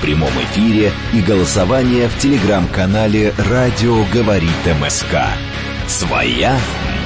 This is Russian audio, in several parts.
прямом эфире и голосование в телеграм-канале «Радио говорит МСК». «Своя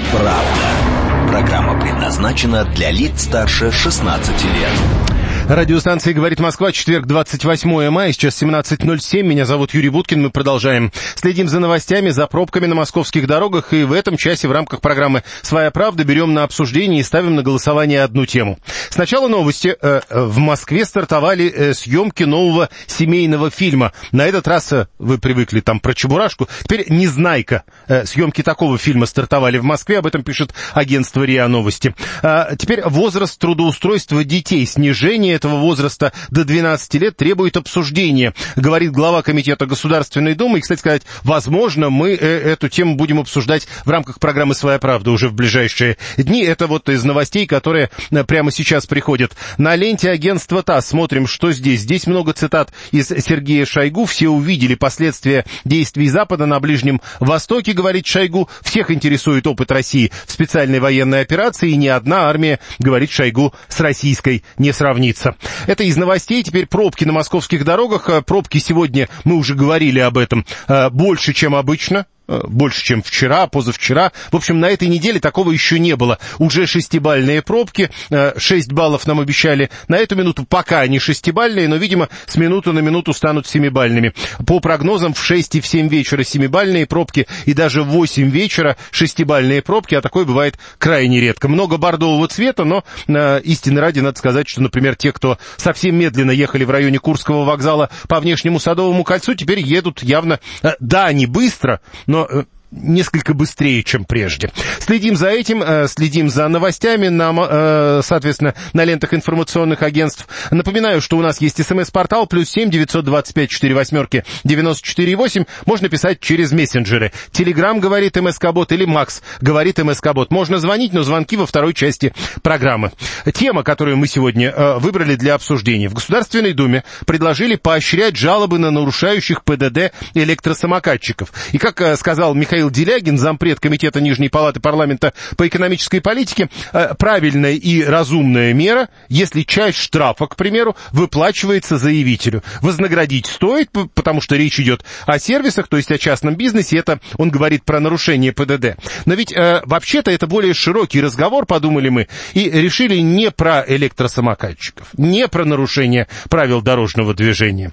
правда». Программа предназначена для лиц старше 16 лет. Радиостанция «Говорит Москва», четверг, 28 мая, сейчас 17:07. Меня зовут Юрий Буткин, мы продолжаем. Следим за новостями, за пробками на московских дорогах, и в этом часе в рамках программы «Своя правда» берем на обсуждение и ставим на голосование одну тему. Сначала новости. В Москве стартовали съемки нового семейного фильма. На этот раз вы привыкли там про Чебурашку. Теперь «Незнайка». Съемки такого фильма стартовали в Москве, об этом пишет агентство РИА Новости. Теперь возраст трудоустройства детей, снижение этого возраста до 12 лет требует обсуждения, говорит глава Комитета Государственной Думы. И, кстати сказать, возможно, мы эту тему будем обсуждать в рамках программы «Своя правда» уже в ближайшие дни. Это вот из новостей, которые прямо сейчас приходят. На ленте агентства ТАСС смотрим, что здесь. Здесь много цитат из Сергея Шойгу. Все увидели последствия действий Запада на Ближнем Востоке, говорит Шойгу. Всех интересует опыт России в специальной военной операции, и ни одна армия, говорит Шойгу, с российской не сравнится. Это из новостей. Теперь пробки на московских дорогах. Пробки сегодня, мы уже говорили об этом, больше, чем обычно. Больше, чем вчера, позавчера. В общем, на этой неделе такого еще не было. Уже 6-бальные пробки. 6 баллов нам обещали на эту минуту. Пока они 6-бальные, но, видимо, с минуты на минуту станут 7-бальными. По прогнозам, в 6 и в 7 вечера 7-бальные пробки, и даже в 8 вечера 6-бальные пробки, а такое бывает крайне редко. Много бордового цвета, но истины ради надо сказать, что, например, те, кто совсем медленно ехали в районе Курского вокзала по внешнему Садовому кольцу, теперь едут явно, да, не быстро, но несколько быстрее, чем прежде. Следим за этим, следим за новостями, соответственно, на лентах информационных агентств. Напоминаю, что у нас есть СМС-портал +7 925 48 94 8. Можно писать через мессенджеры. Телеграм говорит МСК-бот или Макс говорит МСК-бот. Можно звонить, но звонки во второй части программы. Тема, которую мы сегодня выбрали для обсуждения. В Государственной Думе предложили поощрять жалобы на нарушающих ПДД электросамокатчиков. И, как сказал Михаил Делягин, зампред Комитета Нижней Палаты Парламента по экономической политике, правильная и разумная мера, если часть штрафа, к примеру, выплачивается заявителю. Вознаградить стоит, потому что речь идет о сервисах, то есть о частном бизнесе, это он говорит про нарушение ПДД. Но ведь вообще-то это более широкий разговор, подумали мы, и решили не про электросамокатчиков, не про нарушение правил дорожного движения.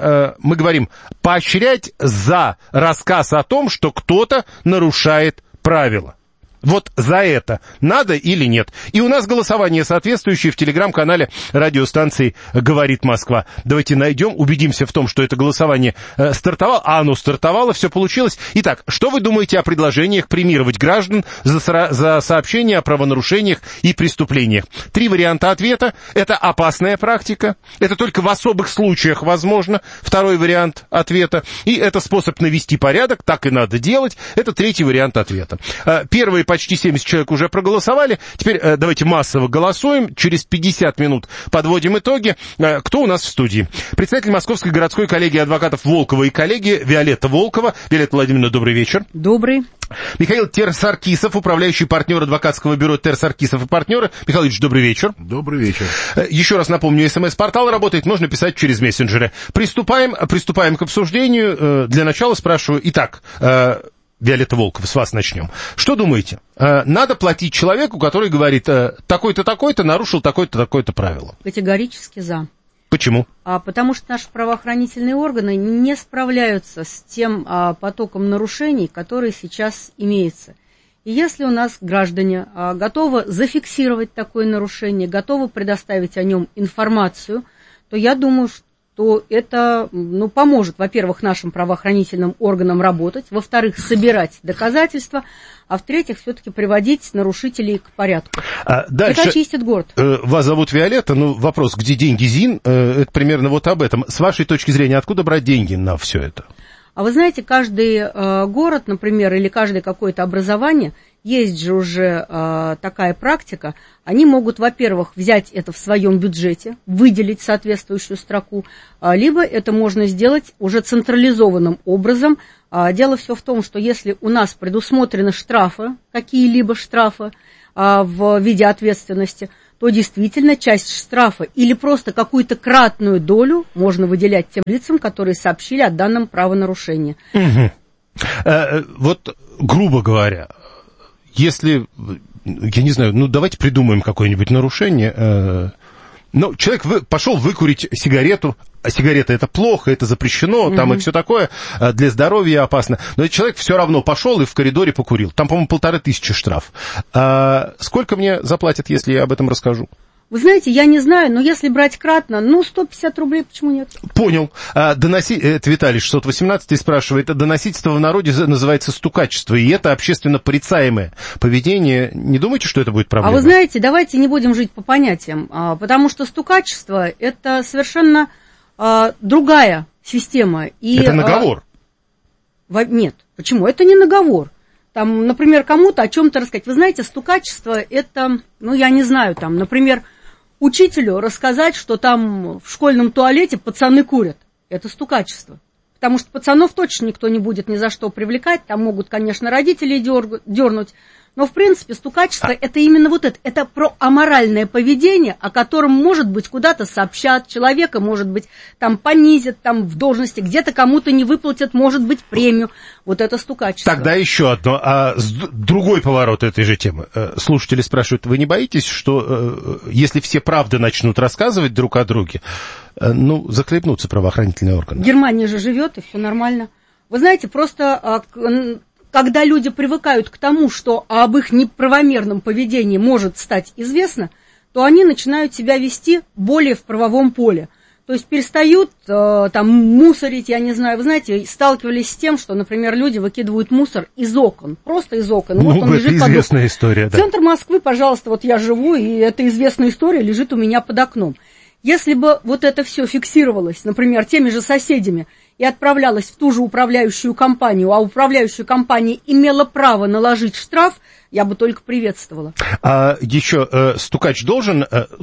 Мы говорим поощрять за рассказ о том, что кто-то нарушает правила. Вот за это надо или нет? И у нас голосование соответствующее в телеграм-канале радиостанции «Говорит Москва». Давайте найдем, убедимся в том, что это голосование стартовало, а оно стартовало, все получилось. Итак, что вы думаете о предложениях премировать граждан за сообщения о правонарушениях и преступлениях? 3 варианта ответа. Это опасная практика, это только в особых случаях возможно. 2 вариант ответа. И это способ навести порядок, так и надо делать. Это 3 вариант ответа. Первые почти 70 человек уже проголосовали. Теперь давайте массово голосуем. Через 50 минут подводим итоги. Кто у нас в студии? Председатель Московской городской коллегии адвокатов Волкова и коллеги Виолетта Волкова. Виолетта Владимировна, добрый вечер. Добрый. Михаил Терсаркисов, управляющий партнер адвокатского бюро Терсаркисов и партнеры. Михаил Ильич, добрый вечер. Добрый вечер. Еще раз напомню, СМС-портал работает, можно писать через мессенджеры. Приступаем к обсуждению. Для начала спрашиваю. Итак, Виолетта Волкова, с вас начнем. Что думаете? Надо платить человеку, который говорит, такой-то, такой-то нарушил такое-то, такое-то правило? Категорически за. Почему? Потому что наши правоохранительные органы не справляются с тем потоком нарушений, который сейчас имеется. И если у нас граждане готовы зафиксировать такое нарушение, готовы предоставить о нем информацию, то я думаю, что это поможет, во-первых, нашим правоохранительным органам работать, во-вторых, собирать доказательства, а в-третьих, все-таки приводить нарушителей к порядку. Дальше, это очистит город. Вас зовут Виолетта, вопрос, где деньги, ЗИН, это примерно вот об этом. С вашей точки зрения, откуда брать деньги на все это? А вы знаете, каждый город, например, или каждое какое-то образование, есть же уже такая практика, они могут, во-первых, взять это в своем бюджете, выделить соответствующую строку, либо это можно сделать уже централизованным образом. Дело все в том, что если у нас предусмотрены штрафы, какие-либо штрафы в виде ответственности, то действительно часть штрафа или просто какую-то кратную долю можно выделять тем лицам, которые сообщили о данном правонарушении. Вот, грубо говоря, если, я не знаю, давайте придумаем какое-нибудь нарушение. Человек пошел выкурить сигарету, а сигарета это плохо, это запрещено, там и все такое, для здоровья опасно. Но этот человек все равно пошел и в коридоре покурил. Там, по-моему, 1500 штраф. Сколько мне заплатят, если я об этом расскажу? Вы знаете, я не знаю, но если брать кратно, 150 рублей, почему нет? Понял. Это Виталий 618 спрашивает, доносительство в народе называется стукачество, и это общественно порицаемое поведение. Не думаете, что это будет проблема? А вы знаете, давайте не будем жить по понятиям, потому что стукачество – это совершенно другая система. И, это наговор. Нет, почему? Это не наговор. Там, например, кому-то о чем-то рассказать. Вы знаете, стукачество – это, я не знаю, например, учителю рассказать, что там в школьном туалете пацаны курят. Это стукачество. Потому что пацанов точно никто не будет ни за что привлекать. Там могут, конечно, родители дернуть. Но, в принципе, стукачество – это именно вот это. Это про аморальное поведение, о котором, может быть, куда-то сообщат, человека, может быть, там понизят там, в должности, где-то кому-то не выплатят, может быть, премию. Вот это стукачество. Тогда еще одно. Другой поворот этой же темы. Слушатели спрашивают, вы не боитесь, что если все правды начнут рассказывать друг о друге, захлебнутся правоохранительные органы? Германия же живет, и все нормально. Вы знаете, просто... Когда люди привыкают к тому, что об их неправомерном поведении может стать известно, то они начинают себя вести более в правовом поле. То есть перестают мусорить, я не знаю. Вы знаете, сталкивались с тем, что, например, люди выкидывают мусор из окон, просто из окон. Он лежит это известная история, да. Центр Москвы, пожалуйста, вот я живу, и эта известная история лежит у меня под окном. Если бы вот это все фиксировалось, например, теми же соседями, и отправлялась в ту же управляющую компанию, а управляющая компания имела право наложить штраф, я бы только приветствовала. Еще стукач должен,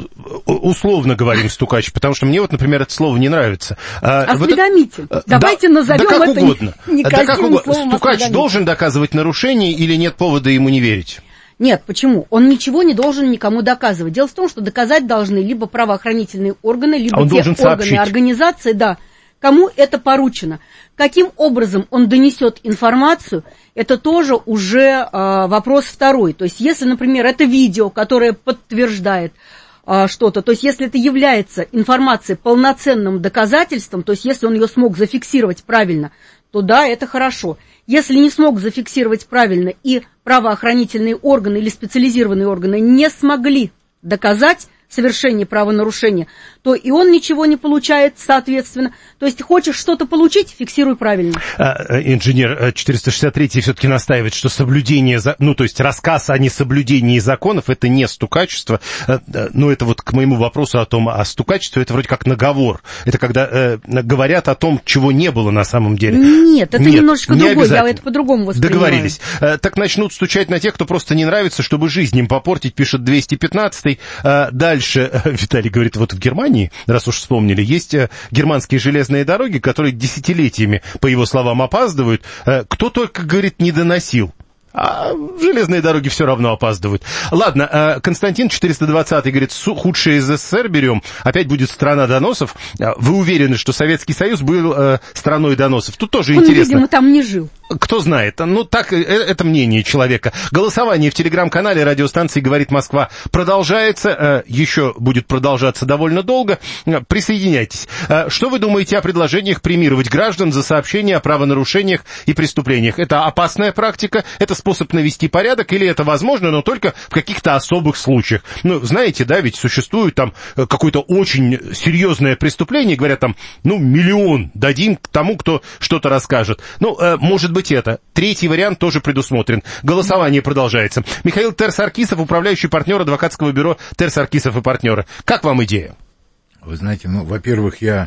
условно говорим стукач, потому что мне например, это слово не нравится. Осведомитель. Давайте назовем это некрасивым словом. Стукач должен доказывать нарушение или нет повода ему не верить? Нет, почему? Он ничего не должен никому доказывать. Дело в том, что доказать должны либо правоохранительные органы, либо те органы, сообщить. Организации, да, кому это поручено. Каким образом он донесет информацию, это тоже уже вопрос второй. То есть, если, например, это видео, которое подтверждает что-то, то есть, если это является информацией полноценным доказательством, то есть, если он ее смог зафиксировать правильно, то да, это хорошо. Если не смог зафиксировать правильно и правоохранительные органы или специализированные органы не смогли доказать совершение правонарушения, то и он ничего не получает, соответственно. То есть, хочешь что-то получить, фиксируй правильно. Инженер 463 все-таки настаивает, что соблюдение, то есть рассказ о несоблюдении законов, это не стукачество. Но это вот к моему вопросу о том, о стукачестве, это вроде как наговор. Это когда говорят о том, чего не было на самом деле. Нет, это немножечко другое, я это по-другому воспринимаю. Договорились. Так начнут стучать на тех, кто просто не нравится, чтобы жизнь им попортить, пишет 215-й. Дальше Виталий говорит, вот в Германии, раз уж вспомнили, есть германские железные дороги, которые десятилетиями, по его словам, опаздывают. Кто только, говорит, не доносил. А железные дороги все равно опаздывают. Ладно, Константин 420 говорит, худшее из СССР берем, опять будет страна доносов. Вы уверены, что Советский Союз был страной доносов? Тут тоже интересно. Он, видимо, там не жил. Кто знает. Так, это мнение человека. Голосование в телеграм-канале радиостанции «Говорит Москва» продолжается. Еще будет продолжаться довольно долго. Присоединяйтесь. Что вы думаете о предложениях премировать граждан за сообщения о правонарушениях и преступлениях? Это опасная практика? Это способ навести порядок? Или это возможно, но только в каких-то особых случаях? Знаете, да, ведь существует там какое-то очень серьезное преступление. Говорят там, 1 миллион дадим тому, кто что-то расскажет. Может быть, это. Третий вариант тоже предусмотрен. Голосование продолжается. Михаил Терсаркисов, управляющий партнер адвокатского бюро Терсаркисов и партнеры. Как вам идея? Вы знаете, во-первых, я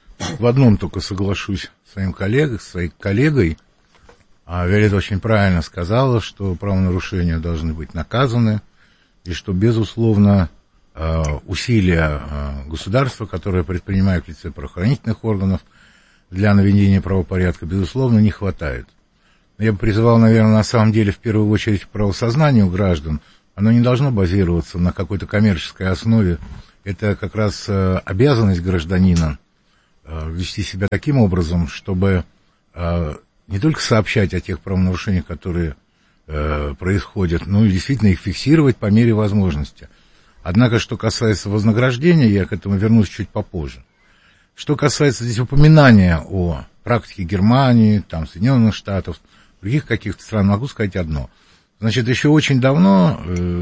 в одном только соглашусь с своим коллегой. Виолетта очень правильно сказала, что правонарушения должны быть наказаны, и что, безусловно, усилия государства, которые предпринимают в лице правоохранительных органов для наведения правопорядка, безусловно, не хватает. Я бы призывал, наверное, на самом деле, в первую очередь, к правосознанию граждан, оно не должно базироваться на какой-то коммерческой основе. Это как раз обязанность гражданина вести себя таким образом, чтобы не только сообщать о тех правонарушениях, которые происходят, но и действительно их фиксировать по мере возможности. Однако, что касается вознаграждения, я к этому вернусь чуть попозже. Что касается здесь упоминания о практике Германии, там, Соединенных Штатов, других каких-то стран, могу сказать одно. Значит, еще очень давно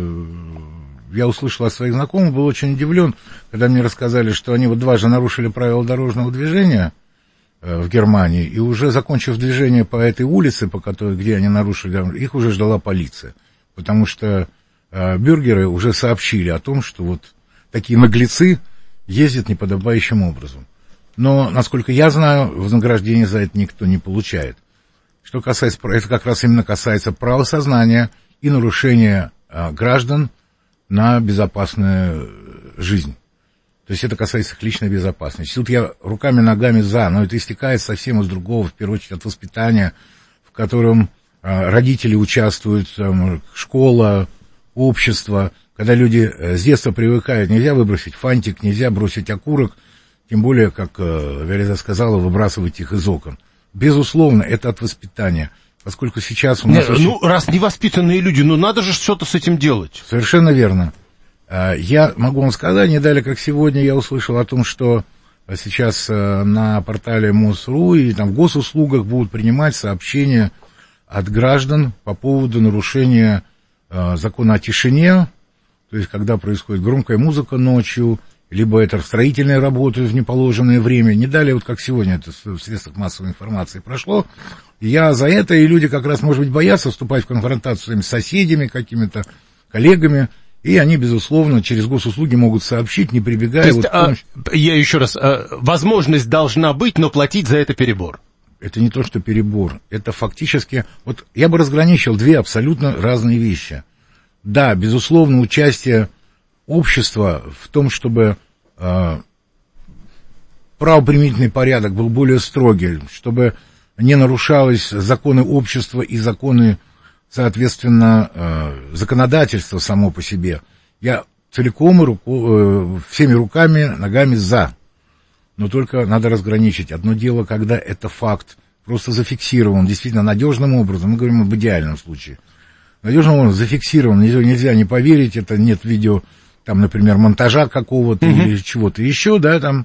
я услышал от своих знакомых, был очень удивлен, когда мне рассказали, что они вот дважды нарушили правила дорожного движения в Германии, и уже закончив движение по этой улице, по которой, где они нарушили, их уже ждала полиция, потому что бюргеры уже сообщили о том, что вот такие наглецы ездят неподобающим образом. Но, насколько я знаю, вознаграждение за это никто не получает. Что касается, это как раз именно касается правосознания и нарушения граждан на безопасную жизнь. То есть это касается их личной безопасности. Тут я руками, ногами за, но это истекает совсем из другого, в первую очередь от воспитания, в котором родители участвуют, школа, общество, когда люди с детства привыкают, нельзя выбросить фантик, нельзя бросить окурок, тем более, как Виолетта сказала, выбрасывать их из окон. Безусловно, это от воспитания, поскольку сейчас у нас... раз невоспитанные люди, надо же что-то с этим делать. Совершенно верно. Я могу вам сказать, не далее, как сегодня я услышал о том, что сейчас на портале МОСРУ и там в госуслугах будут принимать сообщения от граждан по поводу нарушения закона о тишине, то есть когда происходит громкая музыка ночью, либо это строительные работы в неположенное время. Не далее, вот как сегодня это в средствах массовой информации прошло. Я за это, и люди как раз, может быть, боятся вступать в конфронтацию с своими соседями, какими-то коллегами, и они, безусловно, через госуслуги могут сообщить, не прибегая... То есть, я еще раз, возможность должна быть, но платить за это перебор. Это не то, что перебор, это фактически... Вот я бы разграничил две абсолютно разные вещи. Да, безусловно, участие общества в том, чтобы правоприменительный порядок был более строгий, чтобы не нарушались законы общества и законы, соответственно, законодательство само по себе. Я целиком и всеми руками, ногами за. Но только надо разграничить. Одно дело, когда это факт просто зафиксирован, действительно надежным образом, мы говорим об идеальном случае. Надежным образом зафиксирован, нельзя не поверить, это нет видео, там, например, монтажа какого-то или чего-то еще, да, там.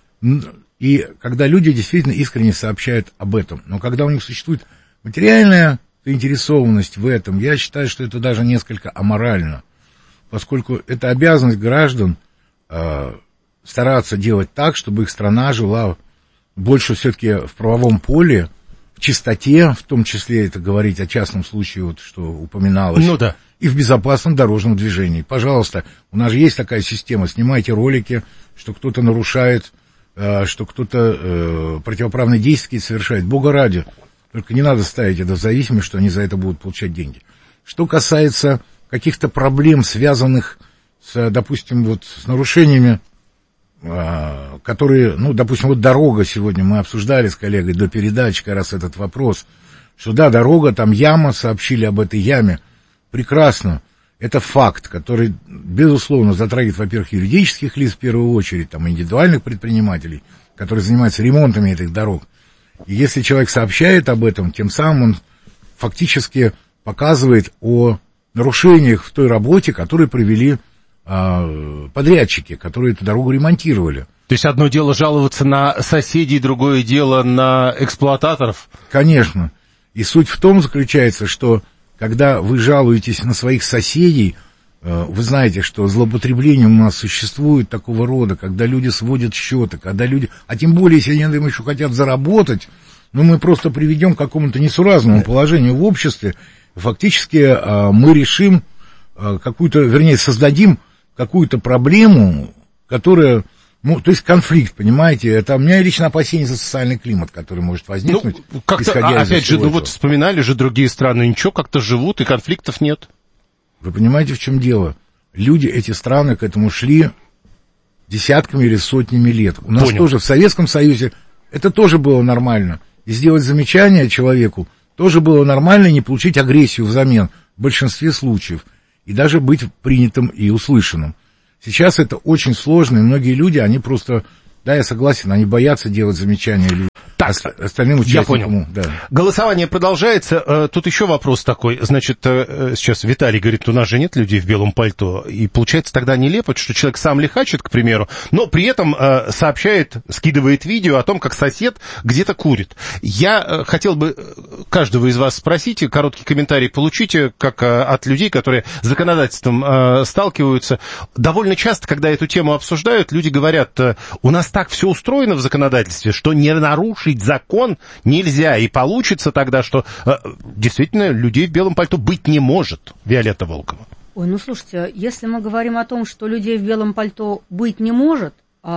И когда люди действительно искренне сообщают об этом. Но когда у них существует материальная заинтересованность в этом, я считаю, что это даже несколько аморально, поскольку это обязанность граждан стараться делать так, чтобы их страна жила больше все-таки в правовом поле, в чистоте, в том числе это говорить о частном случае, вот что упоминалось, да. И в безопасном дорожном движении. Пожалуйста, у нас же есть такая система, снимайте ролики, что кто-то нарушает, что кто-то противоправные действия совершает, Бога ради. Только не надо ставить это в зависимость, что они за это будут получать деньги. Что касается каких-то проблем, связанных с, допустим, вот с нарушениями, которые, допустим, вот дорога сегодня, мы обсуждали с коллегой до передачи как раз этот вопрос, что да, дорога, там яма, сообщили об этой яме, прекрасно, это факт, который, безусловно, затрагивает, во-первых, юридических лиц в первую очередь, там, индивидуальных предпринимателей, которые занимаются ремонтами этих дорог. И если человек сообщает об этом, тем самым он фактически показывает о нарушениях в той работе, которую провели подрядчики, которые эту дорогу ремонтировали. То есть одно дело жаловаться на соседей, другое дело на эксплуататоров? Конечно. И суть в том заключается, что когда вы жалуетесь на своих соседей, вы знаете, что злоупотребление у нас существует такого рода, когда люди сводят счеты, когда люди, а тем более, если они еще хотят заработать, мы просто приведем к какому-то несуразному положению в обществе, фактически мы решим создадим какую-то проблему, которая, то есть конфликт, понимаете, это у меня лично опасение за социальный климат, который может возникнуть. Опять же, вспоминали же другие страны, ничего, как-то живут, и конфликтов нет. Вы понимаете, в чем дело? Люди, эти страны к этому шли десятками или сотнями лет. У нас тоже в Советском Союзе это тоже было нормально. И сделать замечание человеку тоже было нормально, не получить агрессию взамен в большинстве случаев. и даже быть принятым и услышанным. Сейчас это очень сложно, и многие люди, они просто, да, я согласен, они боятся делать замечания людям. Так, остальным участникам. Я понял. Да. Голосование продолжается. Тут еще вопрос такой. Значит, сейчас Виталий говорит, у нас же нет людей в белом пальто. И получается тогда нелепо, что человек сам лихачит, к примеру, но при этом сообщает, скидывает видео о том, как сосед где-то курит. Я хотел бы каждого из вас спросить, короткий комментарий получите, как от людей, которые с законодательством сталкиваются. Довольно часто, когда эту тему обсуждают, люди говорят, у нас так все устроено в законодательстве, что не нарушить закон нельзя, и получится тогда, что действительно людей в белом пальто быть не может. Виолетта Волкова. Ой, ну слушайте, если мы говорим о том, что людей в белом пальто быть не может,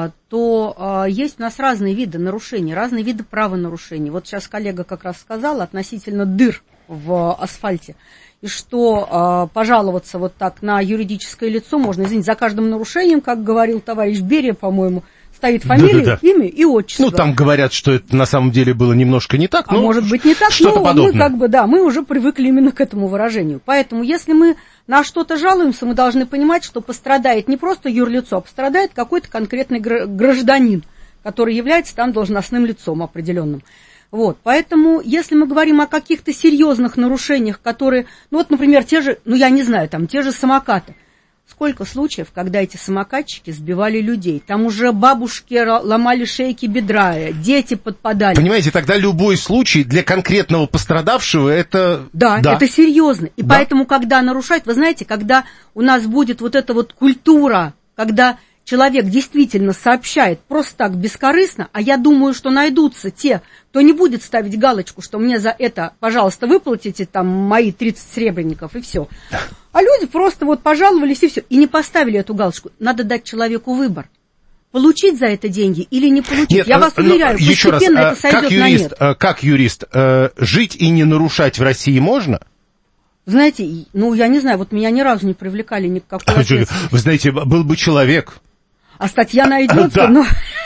то есть у нас разные виды нарушений, разные виды правонарушений. Вот сейчас коллега как раз сказала относительно дыр в асфальте, и что пожаловаться вот так на юридическое лицо можно, извините, за каждым нарушением, как говорил товарищ Берия, по-моему, стоит фамилия, имя и отчество. Ну, там говорят, что это на самом деле было немножко не так, но может быть не так, что-то подобное. Мы уже привыкли именно к этому выражению. Поэтому, если мы на что-то жалуемся, мы должны понимать, что пострадает не просто юрлицо, а пострадает какой-то конкретный гражданин, который является там должностным лицом определенным. Вот, поэтому, если мы говорим о каких-то серьезных нарушениях, которые, ну вот, например, те же самокаты. Сколько случаев, когда эти самокатчики сбивали людей? Там уже бабушки ломали шейки бедра, дети подпадали. Понимаете, тогда любой случай для конкретного пострадавшего это... Да, это серьезно. И поэтому, когда нарушают, вы знаете, когда у нас будет вот эта вот культура, когда человек действительно сообщает просто так бескорыстно, а я думаю, что найдутся те, кто не будет ставить галочку, что мне за это, пожалуйста, выплатите там мои 30 серебряников и все. А люди просто вот пожаловались и все, и не поставили эту галочку. Надо дать человеку выбор. Получить за это деньги или не получить. Нет, я вас уверяю, постепенно это сойдет на нет. Как юрист, жить и не нарушать в России можно? Знаете, ну я не знаю, вот меня ни разу не привлекали ни к какой ответственности. Вы знаете, был бы человек... А статья найдется, но...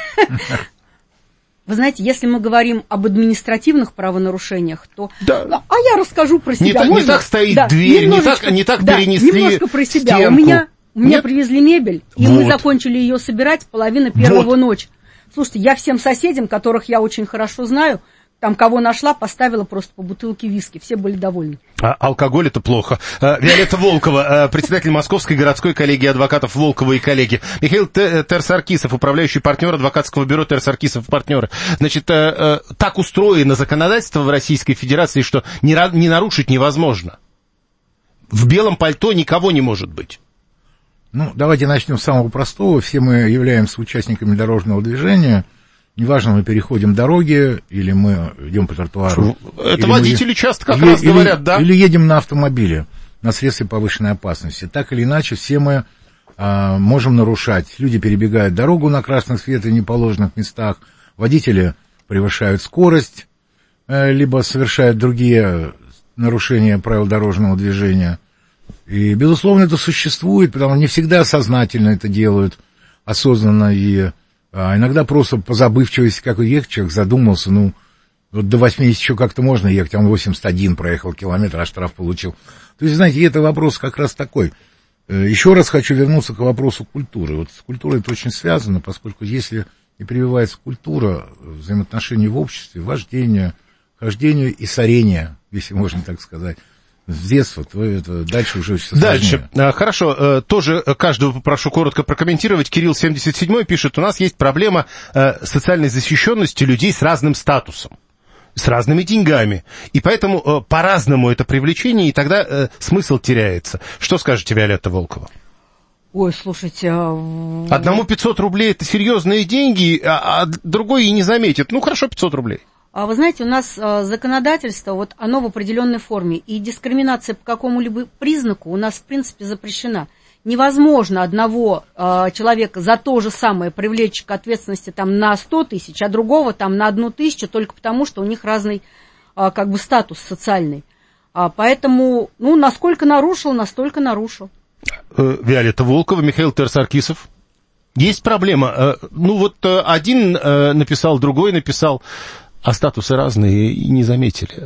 Вы знаете, если мы говорим об административных правонарушениях, то... Да. А я расскажу про себя. Не так стоит дверь, не так перенесли немножко про себя. Стенку. У меня привезли мебель, и мы закончили ее собирать половина первого ночи. Слушайте, я всем соседям, которых я очень хорошо знаю, там кого нашла, поставила просто по бутылке виски. Все были довольны. Алкоголь — это плохо. Виолетта Волкова, председатель Московской городской коллегии адвокатов Волкова и коллеги. Михаил Терсаркисов, управляющий партнер адвокатского бюро Терсаркисов и партнеры. Значит, так устроено законодательство в Российской Федерации, что не нарушить невозможно. В белом пальто никого не может быть. Ну, давайте начнем с самого простого. Все мы являемся участниками дорожного движения. Неважно, мы переходим дороги, или мы идем по тротуару. Это водители часто как раз говорят, да? Или едем на автомобиле, на средстве повышенной опасности. Так или иначе, все мы можем нарушать. Люди перебегают дорогу на красный свет в неположенных местах, водители превышают скорость, либо совершают другие нарушения правил дорожного движения. И, безусловно, это существует, потому что не всегда сознательно это делают, осознанно и... иногда просто по забывчивости, как ехать, человек задумался, вот до 80 еще как-то можно ехать, а он 81 проехал километр, а штраф получил. То есть, знаете, это вопрос как раз такой. Еще раз хочу вернуться к вопросу культуры. Вот с культурой это очень связано, поскольку если не прививается культура взаимоотношений в обществе, вождения, хождения и сорения, если можно так сказать, с детства, то это дальше уже все сложнее. Дальше. Хорошо. Тоже каждого попрошу коротко прокомментировать. Кирилл 77 пишет, у нас есть проблема социальной защищенности людей с разным статусом, с разными деньгами. И поэтому по-разному это привлечение, и тогда смысл теряется. Что скажете, Виолетта Волкова? Ой, слушайте... Одному 500 рублей это серьезные деньги, а другой и не заметит. Ну, хорошо, 500 рублей. Вы знаете, у нас законодательство, вот оно в определенной форме, и дискриминация по какому-либо признаку у нас, в принципе, запрещена. Невозможно одного человека за то же самое привлечь к ответственности там, на 100 тысяч, а другого там, на 1 тысячу, только потому, что у них разный как бы статус социальный. Поэтому, насколько нарушил, настолько нарушил. Виолетта Волкова, Михаил Терсаркисов. Есть проблема. Один написал, другой написал. А статусы разные и не заметили.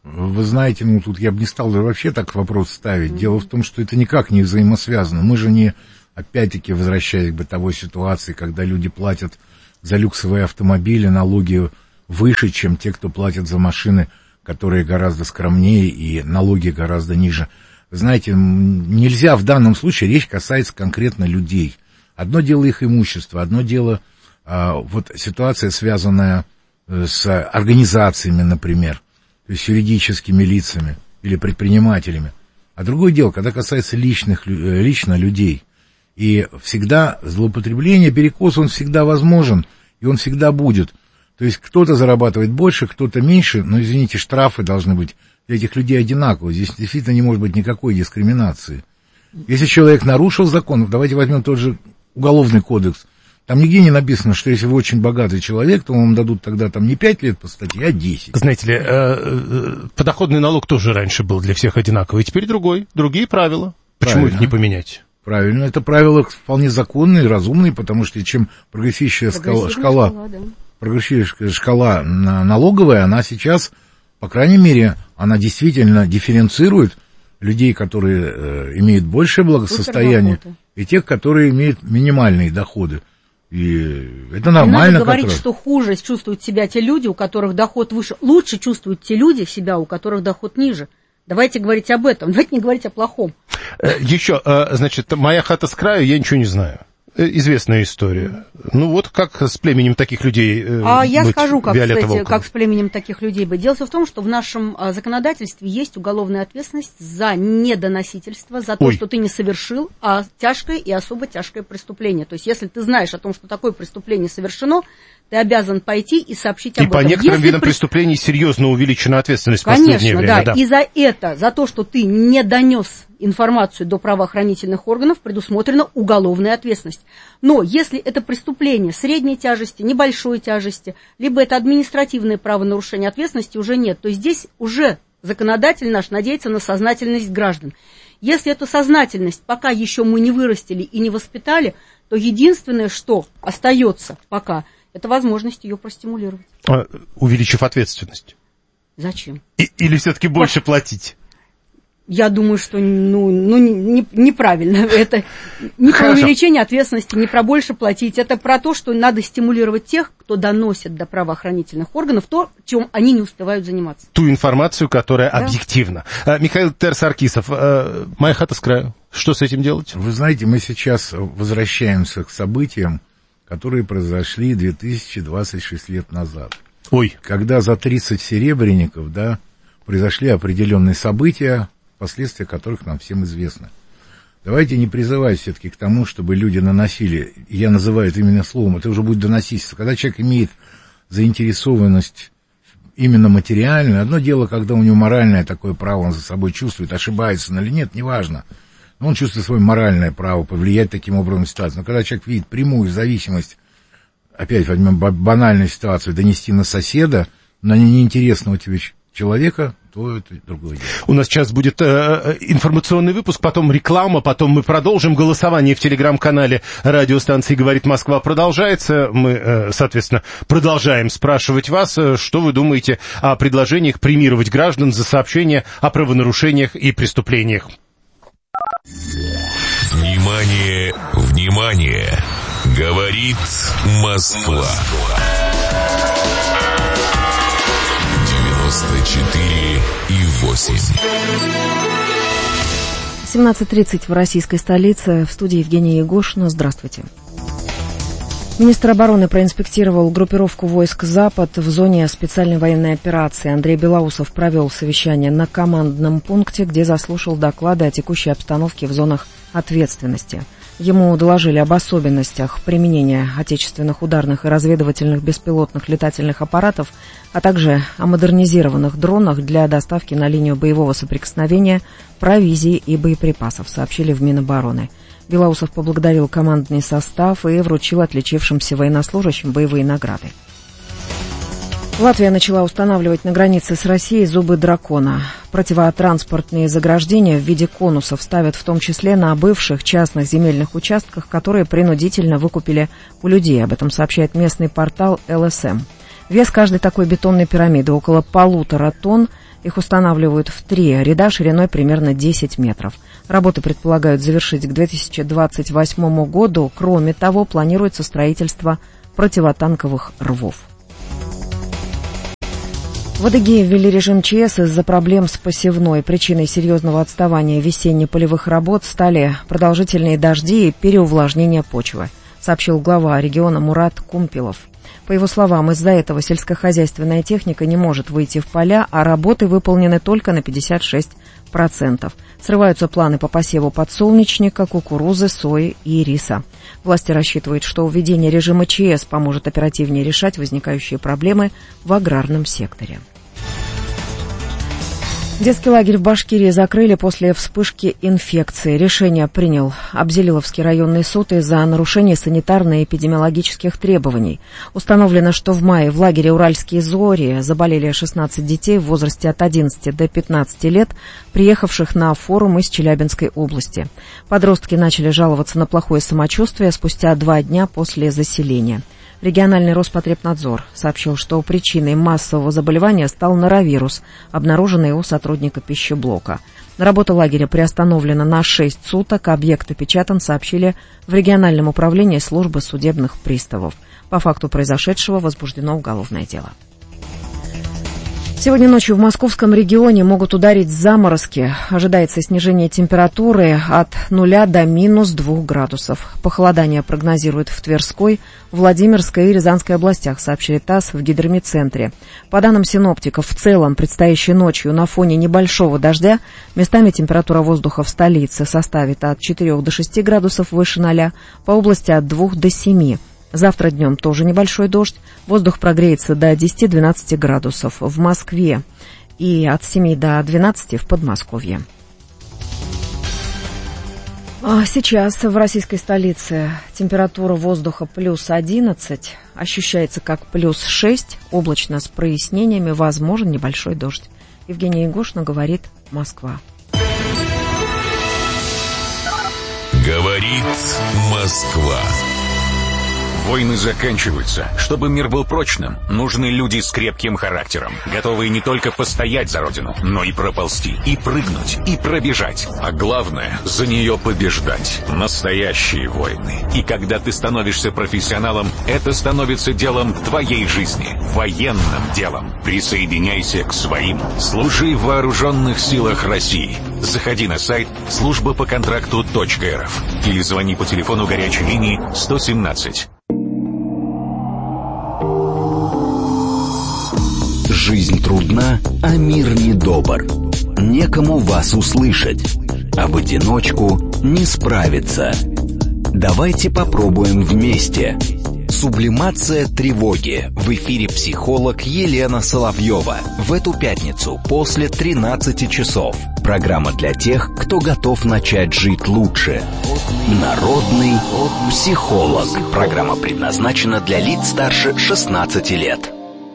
Вы знаете, ну, тут я бы не стал вообще так вопрос ставить. Дело в том, что это никак не взаимосвязано. Мы же не, опять-таки, возвращаясь к бытовой ситуации, когда люди платят за люксовые автомобили налоги выше, чем те, кто платит за машины, которые гораздо скромнее и налоги гораздо ниже. Вы знаете, нельзя в данном случае, речь касается конкретно людей. Одно дело их имущество, одно дело вот ситуация, связанная с организациями, например, то есть юридическими лицами или предпринимателями. А другое дело, когда касается лично людей. И всегда злоупотребление, перекос, он всегда возможен, и он всегда будет. То есть кто-то зарабатывает больше, кто-то меньше, но, извините, штрафы должны быть для этих людей одинаковые. Здесь действительно не может быть никакой дискриминации. Если человек нарушил закон, давайте возьмем тот же Уголовный кодекс. Там нигде не написано, что если вы очень богатый человек, то вам дадут тогда там не 5 лет по статье, а 10. Знаете ли, подоходный налог тоже раньше был для всех одинаковый, теперь другие правила. Почему Правильно. их не поменять? Правильно, это правила вполне законные, разумные, потому что чем прогрессивнейшая шкала налоговая, она сейчас, по крайней мере, она действительно дифференцирует людей, которые имеют большее благосостояние, и тех, которые имеют минимальные доходы. И это нормально. Не надо говорить, что хуже чувствуют себя те люди, у которых доход выше. Лучше чувствуют те люди себя, у которых доход ниже. Давайте говорить об этом, давайте не говорить о плохом. Еще, значит, «Моя хата с краю», я ничего не знаю. Известная история. Ну вот как с племенем таких людей я быть, скажу, Виолетта Волкова? Как с племенем таких людей быть. Дело в том, что в нашем законодательстве есть уголовная ответственность за недоносительство, за то, что ты не совершил тяжкое и особо тяжкое преступление. То есть если ты знаешь о том, что такое преступление совершено, ты обязан пойти и сообщить об этом. И по некоторым видам преступлений серьезно увеличена ответственность в Конечно, последнее время. Да. И за то, что ты не донес информацию до правоохранительных органов, предусмотрена уголовная ответственность. Но если это преступление средней тяжести, небольшой тяжести, либо это административное правонарушение, ответственности уже нет, то здесь уже законодатель наш надеется на сознательность граждан. Если эту сознательность пока еще мы не вырастили и не воспитали, то единственное, что остается пока, это возможность ее простимулировать. Увеличив ответственность. Зачем? Или все-таки больше платить? Я думаю, что неправильно. Это не про увеличение ответственности, не про больше платить. Это про то, что надо стимулировать тех, кто доносит до правоохранительных органов то, чем они не успевают заниматься. Ту информацию, которая объективна. Михаил Терсаркисов, «Моя хата с краю». Что с этим делать? Вы знаете, мы сейчас возвращаемся к событиям, которые произошли 2026 лет назад. Когда за 30 серебряников, произошли определенные события, последствия которых нам всем известны. Давайте не призывать все-таки к тому, чтобы люди наносили, я называю это именно словом, это уже будет доносительство. Когда человек имеет заинтересованность именно материальную, одно дело, когда у него моральное такое право, он за собой чувствует, ошибается он или нет, неважно. Но он чувствует свое моральное право повлиять таким образом на ситуацию. Но когда человек видит прямую зависимость, опять возьмем банальную ситуацию, донести на соседа, на неинтересного тебе человека, то это другое дело. У нас сейчас будет информационный выпуск, потом реклама, потом мы продолжим. Голосование в телеграм-канале радиостанции «Говорит Москва» продолжается. Мы, соответственно, продолжаем спрашивать вас, что вы думаете о предложениях премировать граждан за сообщения о правонарушениях и преступлениях. Внимание, внимание! Говорит Москва. 94,8. 17:30 в российской столице. В студии Евгения Егошина. Здравствуйте. Министр обороны проинспектировал группировку войск «Запад» в зоне специальной военной операции. Андрей Белоусов провел совещание на командном пункте, где заслушал доклады о текущей обстановке в зонах ответственности. Ему доложили об особенностях применения отечественных ударных и разведывательных беспилотных летательных аппаратов, а также о модернизированных дронах для доставки на линию боевого соприкосновения провизии и боеприпасов, сообщили в Минобороны. Белоусов поблагодарил командный состав и вручил отличившимся военнослужащим боевые награды. Латвия начала устанавливать на границе с Россией зубы дракона. Противотранспортные заграждения в виде конусов ставят в том числе на бывших частных земельных участках, которые принудительно выкупили у людей. Об этом сообщает местный портал ЛСМ. Вес каждой такой бетонной пирамиды около 1,5 тонн. Их устанавливают в 3 ряда шириной примерно 10 метров. Работы предполагают завершить к 2028 году. Кроме того, планируется строительство противотанковых рвов. В Адыгее ввели режим ЧС из-за проблем с посевной. Причиной серьезного отставания весенне-полевых работ стали продолжительные дожди и переувлажнение почвы, сообщил глава региона Мурат Кумпилов. По его словам, из-за этого сельскохозяйственная техника не может выйти в поля, а работы выполнены только на 56%. Срываются планы по посеву подсолнечника, кукурузы, сои и риса. Власти рассчитывают, что введение режима ЧС поможет оперативнее решать возникающие проблемы в аграрном секторе. Детский лагерь в Башкирии закрыли после вспышки инфекции. Решение принял Абзелиловский районный суд из-за нарушения санитарно-эпидемиологических требований. Установлено, что в мае в лагере «Уральские зори» заболели 16 детей в возрасте от 11 до 15 лет, приехавших на форум из Челябинской области. Подростки начали жаловаться на плохое самочувствие спустя 2 дня после заселения. Региональный Роспотребнадзор сообщил, что причиной массового заболевания стал норовирус, обнаруженный у сотрудника пищеблока. Работа лагеря приостановлена на 6 суток, объект опечатан, сообщили в региональном управлении службы судебных приставов. По факту произошедшего возбуждено уголовное дело. Сегодня ночью в московском регионе могут ударить заморозки. Ожидается снижение температуры от 0 до минус 2 градусов. Похолодание прогнозируют в Тверской, Владимирской и Рязанской областях, сообщили ТАСС в гидрометцентре. По данным синоптиков, в целом предстоящей ночью на фоне небольшого дождя местами температура воздуха в столице составит от 4 до 6 градусов выше 0, по области от 2 до 7. Завтра днем тоже небольшой дождь. Воздух прогреется до 10-12 градусов в Москве и от 7 до 12 в Подмосковье. Сейчас в российской столице температура воздуха плюс 11, ощущается как плюс 6, облачно с прояснениями, возможен небольшой дождь. Евгения Егошина, говорит Москва. Говорит Москва. Войны заканчиваются. Чтобы мир был прочным, нужны люди с крепким характером, готовые не только постоять за родину, но и проползти, и прыгнуть, и пробежать. А главное, за нее побеждать. Настоящие войны. И когда ты становишься профессионалом, это становится делом твоей жизни. Военным делом. Присоединяйся к своим. Служи в вооруженных силах России. Заходи на сайт службапоконтракту.рф или звони по телефону горячей линии 117. Жизнь трудна, а мир недобр. Некому вас услышать, а в одиночку не справиться. Давайте попробуем вместе. Сублимация тревоги. В эфире психолог Елена Соловьева. В эту пятницу после 13 часов. Программа для тех, кто готов начать жить лучше. Народный психолог. Программа предназначена для лиц старше 16 лет.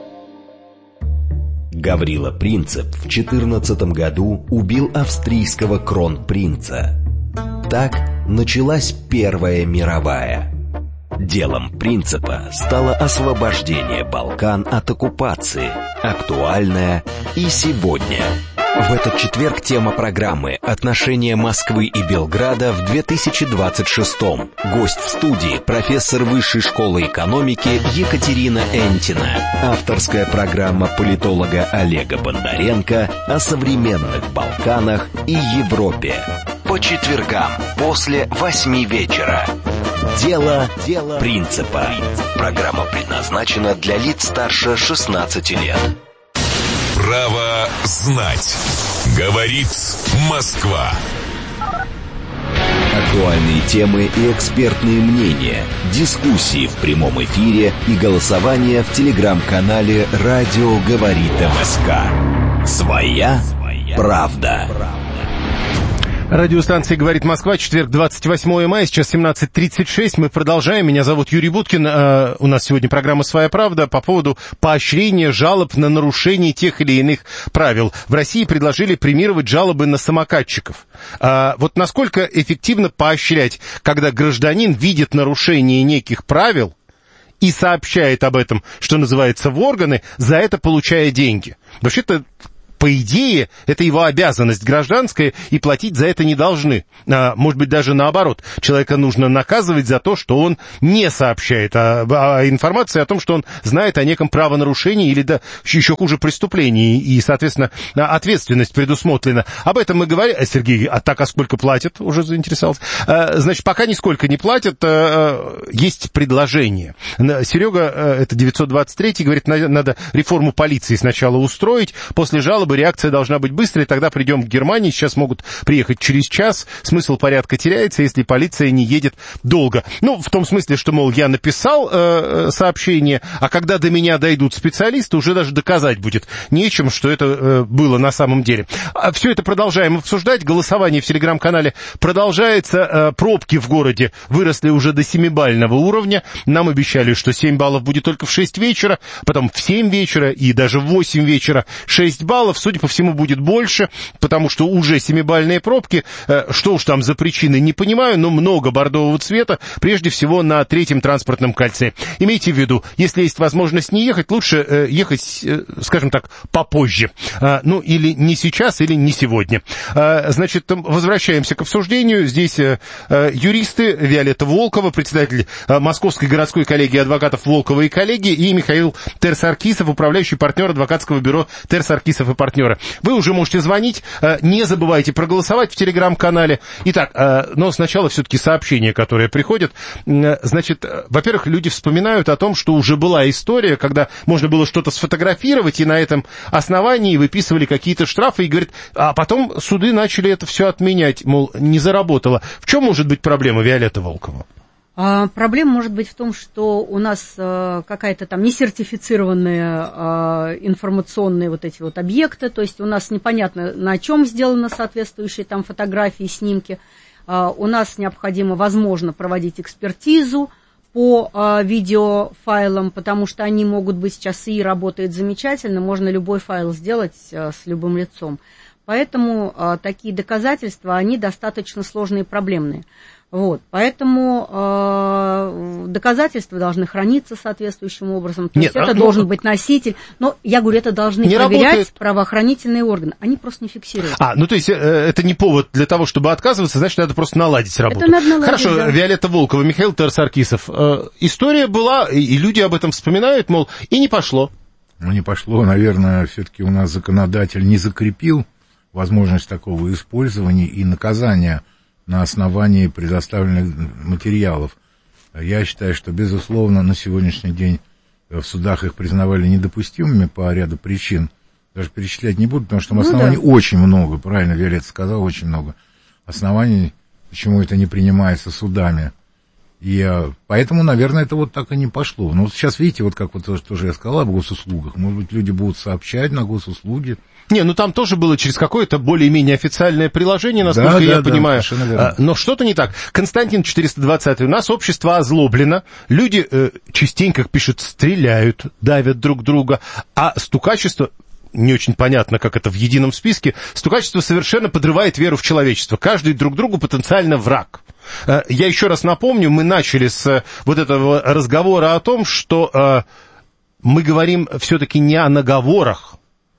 Гаврила Принцип в 14 году убил австрийского кронпринца. Так началась Первая мировая. Делом Принципа стало освобождение Балкан от оккупации, актуальное и сегодня. В этот четверг тема программы «Отношения Москвы и Белграда в 2026-м». Гость в студии – профессор Высшей школы экономики Екатерина Энтина. Авторская программа политолога Олега Бондаренко о современных Балканах и Европе. По четвергам после 8 вечера. Дело Принципа. Программа предназначена для лиц старше 16 лет. Право знать. Говорит Москва. Актуальные темы и экспертные мнения, дискуссии в прямом эфире и голосование в телеграм-канале «Радио говорит МСК». Своя правда. Радиостанция «Говорит Москва», четверг, 28 мая, сейчас 17:36. Мы продолжаем. Меня зовут Юрий Буткин. У нас сегодня программа «Своя правда» по поводу поощрения жалоб на нарушение тех или иных правил. В России предложили премировать жалобы на самокатчиков. Вот насколько эффективно поощрять, когда гражданин видит нарушение неких правил и сообщает об этом, что называется, в органы, за это получая деньги. Вообще-то, по идее, это его обязанность гражданская, и платить за это не должны. Может быть, даже наоборот. Человека нужно наказывать за то, что он не сообщает информации о том, что он знает о неком правонарушении или, да, еще хуже, преступлении, и, соответственно, ответственность предусмотрена. Об этом мы говорим. Сергей, а сколько платят? Уже заинтересовался. Значит, пока нисколько не платят, есть предложение. Серега, это 923, говорит, надо реформу полиции сначала устроить, после жалобы реакция должна быть быстрой, тогда придем к Германии, сейчас могут приехать через час, смысл порядка теряется, если полиция не едет долго. Ну, в том смысле, что, мол, я написал сообщение, а когда до меня дойдут специалисты, уже даже доказать будет нечем, что это было на самом деле. Все это продолжаем обсуждать, голосование в телеграм-канале продолжается, пробки в городе выросли уже до 7-бального уровня, нам обещали, что 7 баллов будет только в 6 вечера, потом в 7 вечера и даже в 8 вечера 6 баллов, судя по всему, будет больше, потому что уже 7-бальные пробки, что уж там за причины, не понимаю, но много бордового цвета, прежде всего на 3-м транспортном кольце. Имейте в виду, если есть возможность не ехать, лучше ехать, скажем так, попозже. Ну, или не сейчас, или не сегодня. Значит, возвращаемся к обсуждению. Здесь юристы Виолетта Волкова, председатель Московской городской коллегии адвокатов Волкова и коллеги, и Михаил Терсаркисов, управляющий партнер адвокатского бюро Терсаркисов и партнеры. Вы уже можете звонить, не забывайте проголосовать в телеграм-канале. Итак, но сначала все-таки сообщения, которые приходят. Значит, во-первых, люди вспоминают о том, что уже была история, когда можно было что-то сфотографировать, и на этом основании выписывали какие-то штрафы, и говорят, а потом суды начали это все отменять, мол, не заработало. В чем может быть проблема, Виолетта Волкова? Проблема может быть в том, что у нас какая-то там несертифицированные информационные вот эти вот объекты, то есть у нас непонятно, на чем сделаны соответствующие там фотографии, снимки. У нас необходимо, возможно, проводить экспертизу по видеофайлам, потому что они могут быть, сейчас ИИ работает замечательно, можно любой файл сделать с любым лицом. Поэтому такие доказательства, они достаточно сложные и проблемные. Вот, поэтому доказательства должны храниться соответствующим образом. То есть это должен быть носитель. Но я говорю, это должны проверять правоохранительные органы. Они просто не фиксируют. Ну то есть это не повод для того, чтобы отказываться, значит, надо просто наладить работу. Это надо наладить, хорошо, да. Виолетта Волкова, Михаил Терсаркисов. История была, и люди об этом вспоминают, мол, и не пошло. Ну, не пошло, наверное, все-таки у нас законодатель не закрепил возможность такого использования и наказания на основании предоставленных материалов. Я считаю, что, безусловно, на сегодняшний день в судах их признавали недопустимыми по ряду причин. Даже перечислять не буду, потому что оснований очень много, правильно Виолетта сказала, очень много оснований, почему это не принимается судами. И поэтому, наверное, это вот так и не пошло. Но вот сейчас, видите, вот как вот тоже я сказал об госуслугах, может быть, люди будут сообщать на госуслуги. Не, ну там тоже было через какое-то более-менее официальное приложение, насколько я понимаю. Но что-то не так. Константин 420, у нас общество озлоблено, люди частенько, как пишут, стреляют, давят друг друга, а стукачество... Не очень понятно, как это в едином списке. Стукачество совершенно подрывает веру в человечество. Каждый друг другу потенциально враг. Я еще раз напомню, мы начали с вот этого разговора о том, что мы говорим все-таки не о наговорах,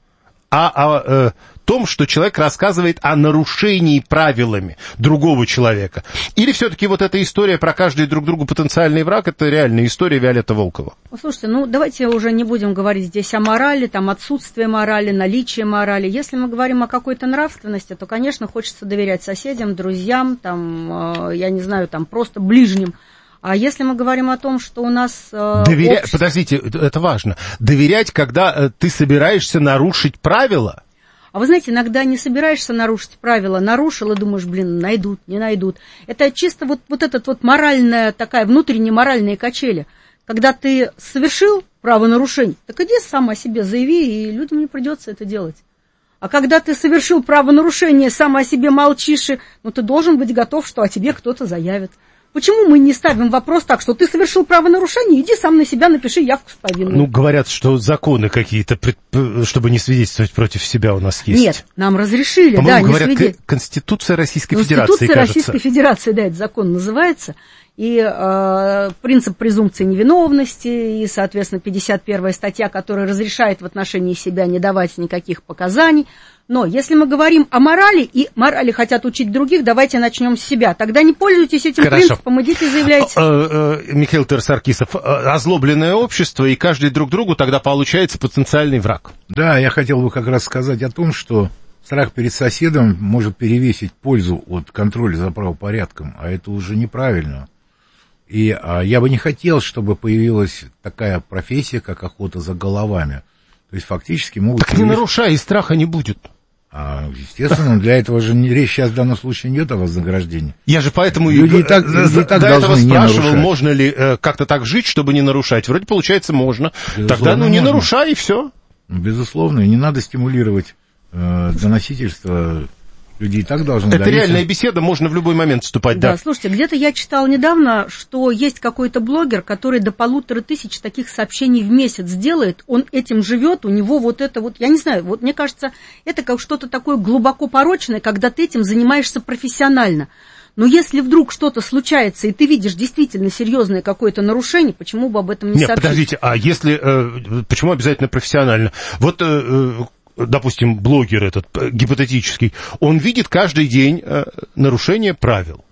а о том, что человек рассказывает о нарушении правилами другого человека. Или все-таки вот эта история про каждый друг другу потенциальный враг, это реальная история Виолетта Волкова? Слушайте, давайте уже не будем говорить здесь о морали, там отсутствие морали, наличие морали. Если мы говорим о какой-то нравственности, то, конечно, хочется доверять соседям, друзьям, там, я не знаю, там, просто ближним. А если мы говорим о том, что у нас... Подождите, это важно. Доверять, когда ты собираешься нарушить правила? А вы знаете, иногда не собираешься нарушить правила, нарушил и думаешь, найдут, не найдут. Это чисто вот этот вот моральная такая, внутренняя моральная качели. Когда ты совершил правонарушение, так иди сам о себе заяви, и людям не придется это делать. А когда ты совершил правонарушение, сам о себе молчишь, ты должен быть готов, что о тебе кто-то заявит. Почему мы не ставим вопрос так, что ты совершил правонарушение, иди сам на себя напиши явку с повинной? Говорят, что законы какие-то, чтобы не свидетельствовать против себя, у нас есть. Нет, нам разрешили, по-моему, не говорят, свидетельствовать. Конституция Российской Федерации, Конституция кажется. Российской Федерации, этот закон называется. и принцип презумпции невиновности, и, соответственно, 51-я статья, которая разрешает в отношении себя не давать никаких показаний. Но если мы говорим о морали, и морали хотят учить других, давайте начнем с себя. Тогда не пользуйтесь этим принципом, идите и заявляйте. Михаил Терсаркисов, озлобленное общество, и каждый друг другу тогда получается потенциальный враг. Да, я хотел бы как раз сказать о том, что страх перед соседом может перевесить пользу от контроля за правопорядком, а это уже неправильно. И я бы не хотел, чтобы появилась такая профессия, как охота за головами. То есть фактически могут... Так не нарушай, и страха не будет. Естественно, для этого же речь сейчас в данном случае не идет о вознаграждении. Я же поэтому люди до этого спрашивал, нарушать. Можно ли как-то так жить, чтобы не нарушать. Вроде получается можно. Безусловно, тогда не можно. Нарушай, и все. Безусловно, и не надо стимулировать доносительство. Люди и так должны... Это реальная беседа, можно в любой момент вступать. Да, слушайте, где-то я читала недавно, что есть какой-то блогер, который до 1500 таких сообщений в месяц делает, он этим живет, у него вот это вот, я не знаю, вот мне кажется, это как что-то такое глубоко порочное, когда ты этим занимаешься профессионально. Но если вдруг что-то случается, и ты видишь действительно серьезное какое-то нарушение, почему бы об этом не сообщить? Подождите, а если... почему обязательно профессионально? Вот... допустим, блогер этот гипотетический, он видит каждый день нарушение правил.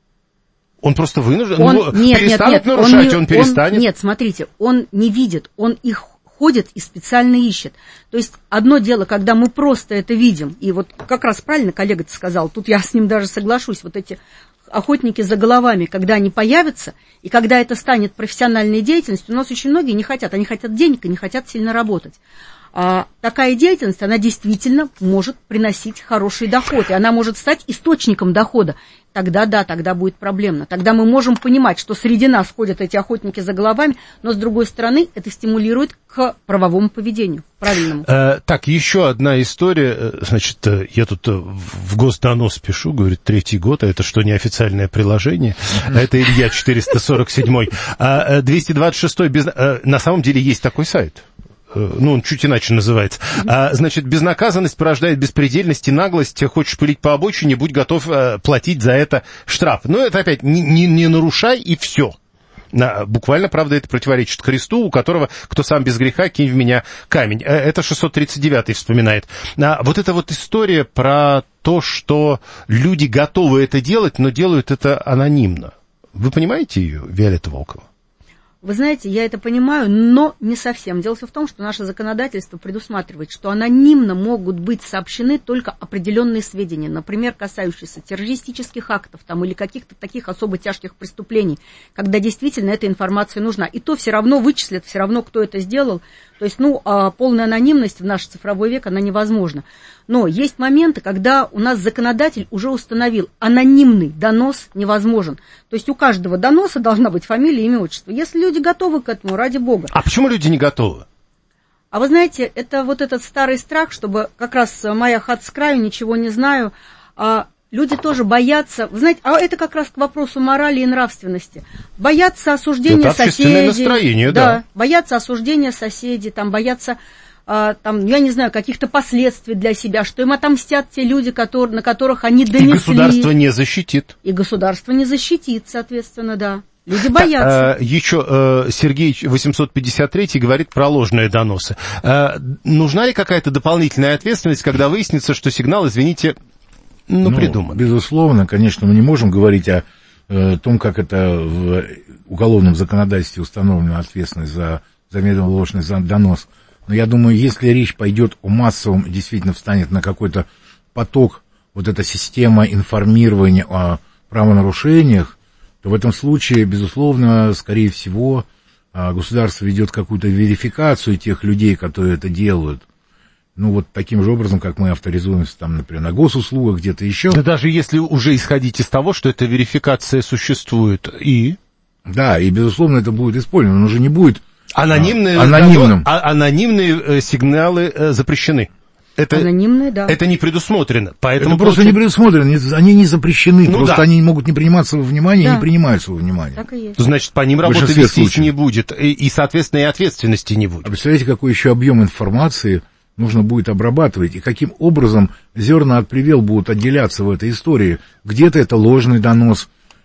Он просто вынужден... перестанет нарушать, он перестанет... Нет, смотрите, он не видит, он их ходит и специально ищет. То есть одно дело, когда мы просто это видим, и вот как раз правильно коллега-то сказал, тут я с ним даже соглашусь, вот эти охотники за головами, когда они появятся, и когда это станет профессиональной деятельностью, у нас очень многие не хотят, они хотят денег и не хотят сильно работать. А такая деятельность, она действительно может приносить хороший доход, и она может стать источником дохода. Тогда да, тогда будет проблемно. Тогда мы можем понимать, что среди нас ходят эти охотники за головами, но, с другой стороны, это стимулирует к правовому поведению, правильному. Так, еще одна история. Значит, я тут в госдонос пишу, говорит, 3-й год, а это что, неофициальное приложение? А это Илья 447-й. 226-й, на самом деле есть такой сайт. Ну, он чуть иначе называется. Значит, безнаказанность порождает беспредельность и наглость. Хочешь пылить по обочине, будь готов платить за это штраф. Но это опять не нарушай, и все. Буквально, правда, это противоречит Христу, у которого, кто сам без греха, кинь в меня камень. Это 639-й вспоминает. Вот эта вот история про то, что люди готовы это делать, но делают это анонимно. Вы понимаете ее, Виолетта Волкова? Вы знаете, я это понимаю, но не совсем. Дело в том, что наше законодательство предусматривает, что анонимно могут быть сообщены только определенные сведения, например, касающиеся террористических актов там, или каких-то таких особо тяжких преступлений, когда действительно эта информация нужна. И то все равно вычислят, все равно кто это сделал. То есть, полная анонимность в наш цифровой век, она невозможна. Но есть моменты, когда у нас законодатель уже установил, анонимный донос невозможен. То есть у каждого доноса должна быть фамилия, имя, отчество. Если люди готовы к этому, ради бога. А почему люди не готовы? А вы знаете, это вот этот старый страх, чтобы как раз моя хата с краю, ничего не знаю, люди тоже боятся, вы знаете, а это как раз к вопросу морали и нравственности. Боятся осуждения соседей. Это общественное настроение, да. Боятся осуждения соседей, там, боятся, я не знаю, каких-то последствий для себя, что им отомстят те люди, на которых они донесли. И государство не защитит. И государство не защитит, соответственно, да. Люди боятся. Еще Сергей 853 говорит про ложные доносы. Нужна ли какая-то дополнительная ответственность, когда выяснится, что сигнал, извините, придуман? Безусловно, конечно, мы не можем говорить о том, как это в уголовном законодательстве установлена ответственность за заведомо ложный донос. Но я думаю, если речь пойдет о массовом, действительно встанет на какой-то поток, вот эта система информирования о правонарушениях, то в этом случае, безусловно, скорее всего, государство ведет какую-то верификацию тех людей, которые это делают. Вот таким же образом, как мы авторизуемся, там, например, на госуслугах, где-то еще. Да даже если уже исходить из того, что эта верификация существует, Да, и, безусловно, это будет использовано, но уже не будет анонимные сигналы запрещены. Анонимные, да. Это не предусмотрено. Поэтому это просто не предусмотрено, они не запрещены, они могут не приниматься во внимание, и не принимаются во внимание. Так и есть. Значит, по ним работы вестись не будет, и, соответственно, и ответственности не будет. А представляете, какой еще объем информации нужно будет обрабатывать, и каким образом зерна от плевел будут отделяться в этой истории. Где-то это ложный донос,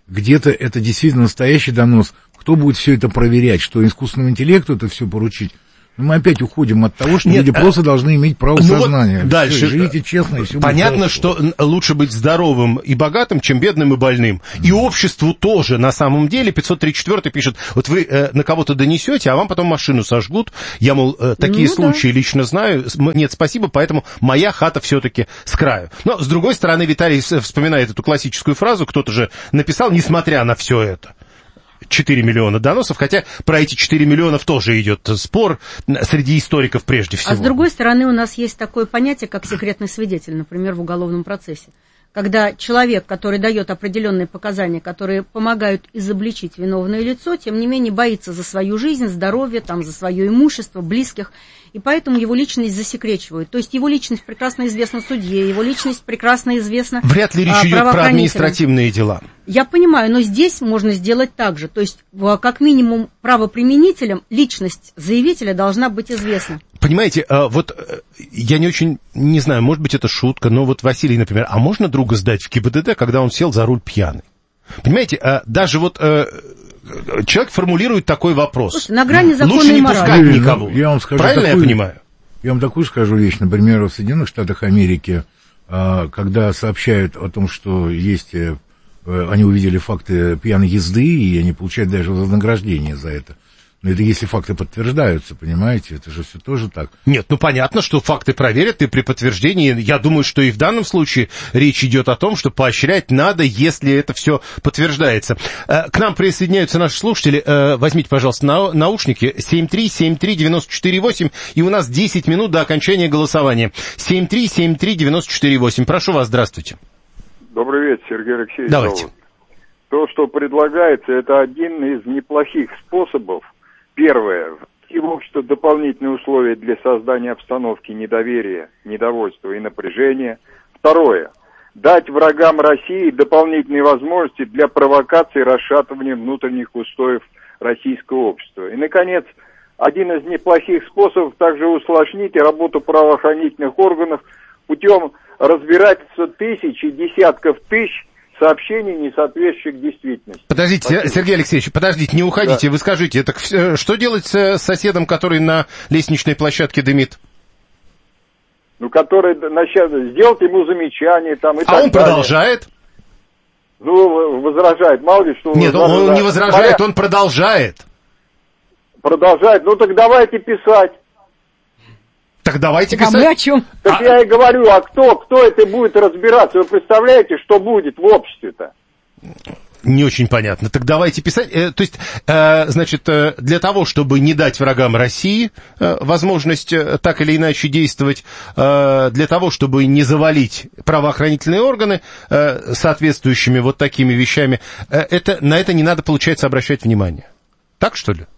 где-то это действительно настоящий донос. Кто будет все это проверять? Что искусственному интеллекту это все поручить? Мы опять уходим от того, что люди просто должны иметь право сознания. Вот дальше. Живите честно, и все понятно, будет хорошо. что лучше быть здоровым и богатым, чем бедным и больным. И обществу тоже, на самом деле. 534 пишет, вот вы на кого-то донесете, а вам потом машину сожгут. Я, мол, такие случаи лично знаю. Нет, спасибо, поэтому моя хата все-таки с краю. Но, с другой стороны, Виталий вспоминает эту классическую фразу, кто-то же написал, несмотря на все это. 4 миллиона доносов, хотя про эти 4 миллионов тоже идет спор среди историков прежде всего. А с другой стороны, у нас есть такое понятие, как секретный свидетель, например, в уголовном процессе. Когда человек, который дает определенные показания, которые помогают изобличить виновное лицо, тем не менее боится за свою жизнь, здоровье, там, за свое имущество, близких, и поэтому его личность засекречивают. То есть его личность прекрасно известна судье, его личность прекрасно известна Вряд ли речь идет про административные дела. Я понимаю, но здесь можно сделать так же. То есть, как минимум, правоприменителям личность заявителя должна быть известна. Понимаете, вот я не знаю, может быть, это шутка, но вот Василий, например, а можно друга сдать в ГИБДД, когда он сел за руль пьяный? Понимаете, даже вот человек формулирует такой вопрос. Слушайте, на грани закона лучше и не морали. пускать никого. Я вам скажу правильно я понимаю? Я вам такую скажу вещь. Например, в Соединенных Штатах Америки, когда сообщают о том, что есть... Они увидели факты пьяной езды, и они получают даже вознаграждение за это. Но это если факты подтверждаются, понимаете, это же все тоже так. Нет, ну понятно, что факты проверят, и при подтверждении, я думаю, что и в данном случае речь идет о том, что поощрять надо, если это все подтверждается. К нам присоединяются наши слушатели. Возьмите, пожалуйста, наушники 7373948, и у нас 10 минут до окончания голосования. 7373948. Прошу вас, здравствуйте. Добрый вечер, Сергей Алексеевич. Давайте. То, что предлагается, это один из неплохих способов. Первое. Ввести в общество дополнительные условия для создания обстановки недоверия, недовольства и напряжения. Второе. Дать врагам России дополнительные возможности для провокации и расшатывания внутренних устоев российского общества. И, наконец, один из неплохих способов также усложнить работу правоохранительных органов путем разбирательства тысяч и десятков тысяч сообщений, не соответствующих действительности. Подождите, спасибо. Сергей Алексеевич, подождите, не уходите, да. Вы скажите, так что делать с соседом, который на лестничной площадке дымит? Ну, который сделать ему замечание там и так далее. А он продолжает? Ну, возражает, мало ли что... Нет, он не возражает, он продолжает. Продолжает, ну так давайте писать. Так давайте писать. А мы о чем? Так я и говорю, а кто это будет разбираться? Вы представляете, что будет в обществе-то? Не очень понятно. Так давайте писать. То есть, значит, для того, чтобы не дать врагам России возможность так или иначе действовать, для того, чтобы не завалить правоохранительные органы соответствующими вот такими вещами, на это не надо, получается, обращать внимание. Так, что ли?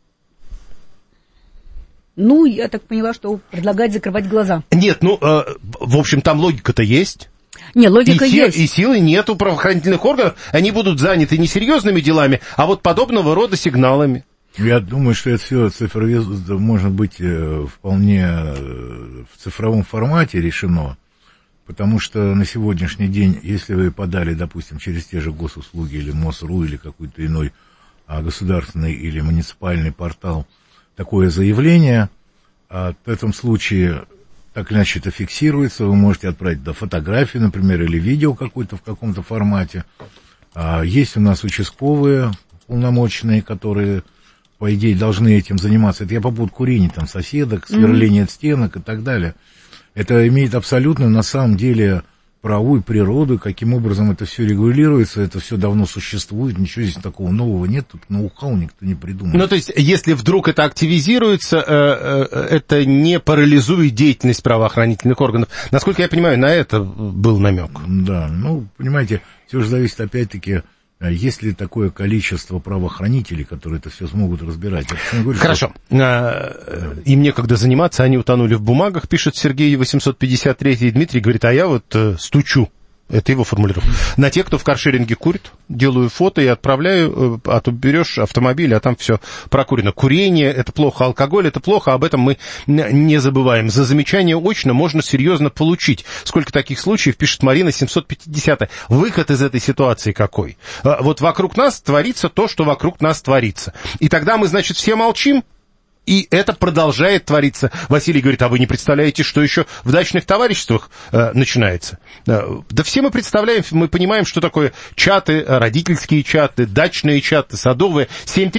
Ну, я так поняла, что предлагать закрывать глаза. Нет, ну, в общем, там логика-то есть. Не, логика есть. И силы нет у правоохранительных органов. Они будут заняты не серьезными делами, а вот подобного рода сигналами. Я думаю, что это все может быть вполне в цифровом формате решено, потому что на сегодняшний день, если вы подали, допустим, через те же госуслуги или МОСРУ или какой-то иной государственный или муниципальный портал такое заявление, в этом случае так или иначе это фиксируется, вы можете отправить фотографии, например, или видео какое-то в каком-то формате. Есть у нас участковые полномоченные, которые, по идее, должны этим заниматься. Это я по поводу курения там соседок, сверления стенок и так далее. Это имеет абсолютно, на самом деле, правовую природу, каким образом это все регулируется, это все давно существует, ничего здесь такого нового нет, тут ноу-хау никто не придумал. Ну, то есть, если вдруг это активизируется, это не парализует деятельность правоохранительных органов. Насколько я понимаю, на это был намек. Да, ну, понимаете, все же зависит, опять-таки, есть ли такое количество правоохранителей, которые это все смогут разбирать. Говорю, хорошо. Им некогда заниматься, они утонули в бумагах, пишет Сергей 853. И Дмитрий говорит, а я вот стучу Это его формулировка. На тех, кто в каршеринге курит, делаю фото и отправляю, а то берешь автомобиль, а там все прокурено. Курение — это плохо, алкоголь — это плохо, об этом мы не забываем. За замечание очно можно серьезно получить. Сколько таких случаев, пишет Марина 750. Выход из этой ситуации какой? Вот вокруг нас творится то, что вокруг нас творится. И тогда мы, значит, все молчим, и это продолжает твориться. Василий говорит, а вы не представляете, что еще в дачных товариществах начинается? Да все мы представляем, мы понимаем, что такое чаты, родительские чаты, дачные чаты, садовые.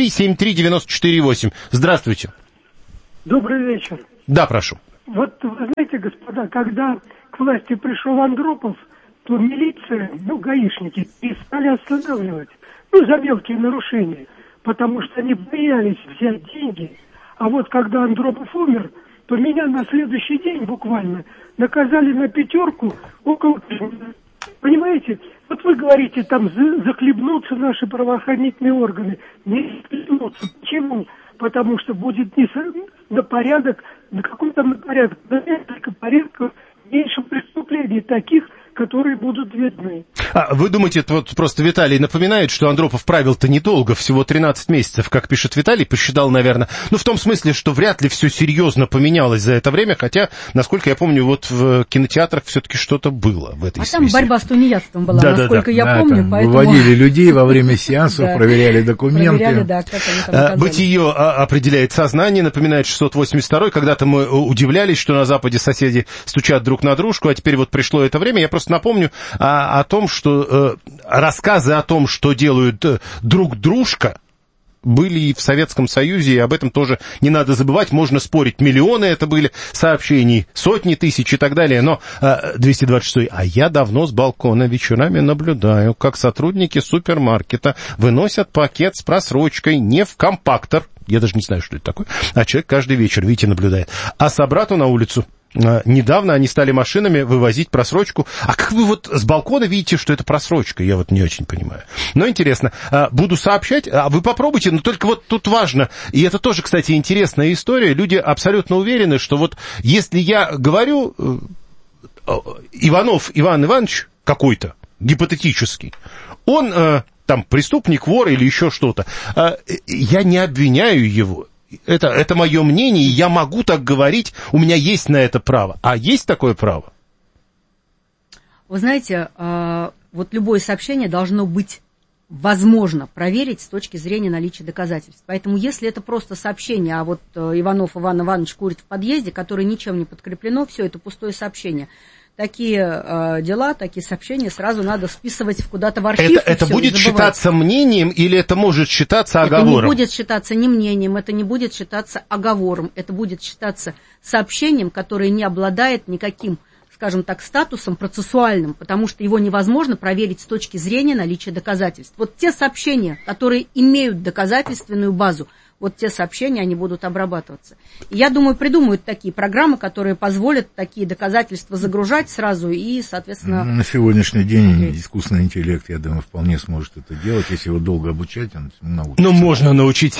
7373948. Здравствуйте. Добрый вечер. Да, прошу. Вот вы знаете, господа, когда к власти пришел Андропов, то милиция, гаишники перестали останавливать, за мелкие нарушения, потому что они боялись взять деньги. А вот когда Андропов умер, то меня на следующий день буквально наказали на 5 около... Понимаете? Вот вы говорите, там захлебнутся наши правоохранительные органы. Не захлебнутся. Почему? Потому что будет не на порядок, на какой-то на порядок, на несколько порядков меньше преступлений таких, которые будут видны. Вы думаете, это вот просто Виталий напоминает, что Андропов правил-то недолго, всего 13 месяцев, как пишет Виталий, посчитал, наверное. В том смысле, что вряд ли все серьезно поменялось за это время, хотя, насколько я помню, вот в кинотеатрах все-таки что-то было в этой связи. Там борьба с тунеядством была, насколько я помню. Поэтому... Выводили людей во время сеансов, проверяли документы. Бытие определяет сознание, напоминает 682-й. Когда-то мы удивлялись, что на Западе соседи стучат друг на дружку, а теперь вот пришло это время. Я просто напомню о том, что рассказы о том, что делают друг дружка, были и в Советском Союзе, и об этом тоже не надо забывать. Можно спорить, миллионы это были сообщений, сотни тысяч и так далее. Но 226-й. А я давно с балкона вечерами наблюдаю, как сотрудники супермаркета выносят пакет с просрочкой не в компактор, я даже не знаю, что это такое, а человек каждый вечер, видите, наблюдает, а собрату на улицу. Недавно они стали машинами вывозить просрочку. А как вы вот с балкона видите, что это просрочка? Я вот не очень понимаю. Но интересно. Буду сообщать. А вы попробуйте, но только вот тут важно. И это тоже, кстати, интересная история. Люди абсолютно уверены, что вот если я говорю Иванов Иван Иванович какой-то, гипотетический, он там преступник, вор или еще что-то, я не обвиняю его. Это мое мнение, и я могу так говорить, у меня есть на это право. А есть такое право? Вы знаете, вот любое сообщение должно быть возможно проверить с точки зрения наличия доказательств. Поэтому если это просто сообщение, а вот Иванов Иван Иванович курит в подъезде, которое ничем не подкреплено, все это пустое сообщение. Такие дела, такие сообщения сразу надо списывать куда-то в архив. Это будет считаться мнением или это может считаться оговором? Это не будет считаться ни мнением, это не будет считаться оговором, это будет считаться сообщением, которое не обладает никаким, скажем так, статусом процессуальным, потому что его невозможно проверить с точки зрения наличия доказательств. Вот те сообщения, которые имеют доказательственную базу, вот те сообщения, они будут обрабатываться. И я думаю, придумают такие программы, которые позволят такие доказательства загружать сразу и, соответственно... На сегодняшний день искусственный интеллект, я думаю, вполне сможет это делать. Если его долго обучать, он научится. Ну, можно научить.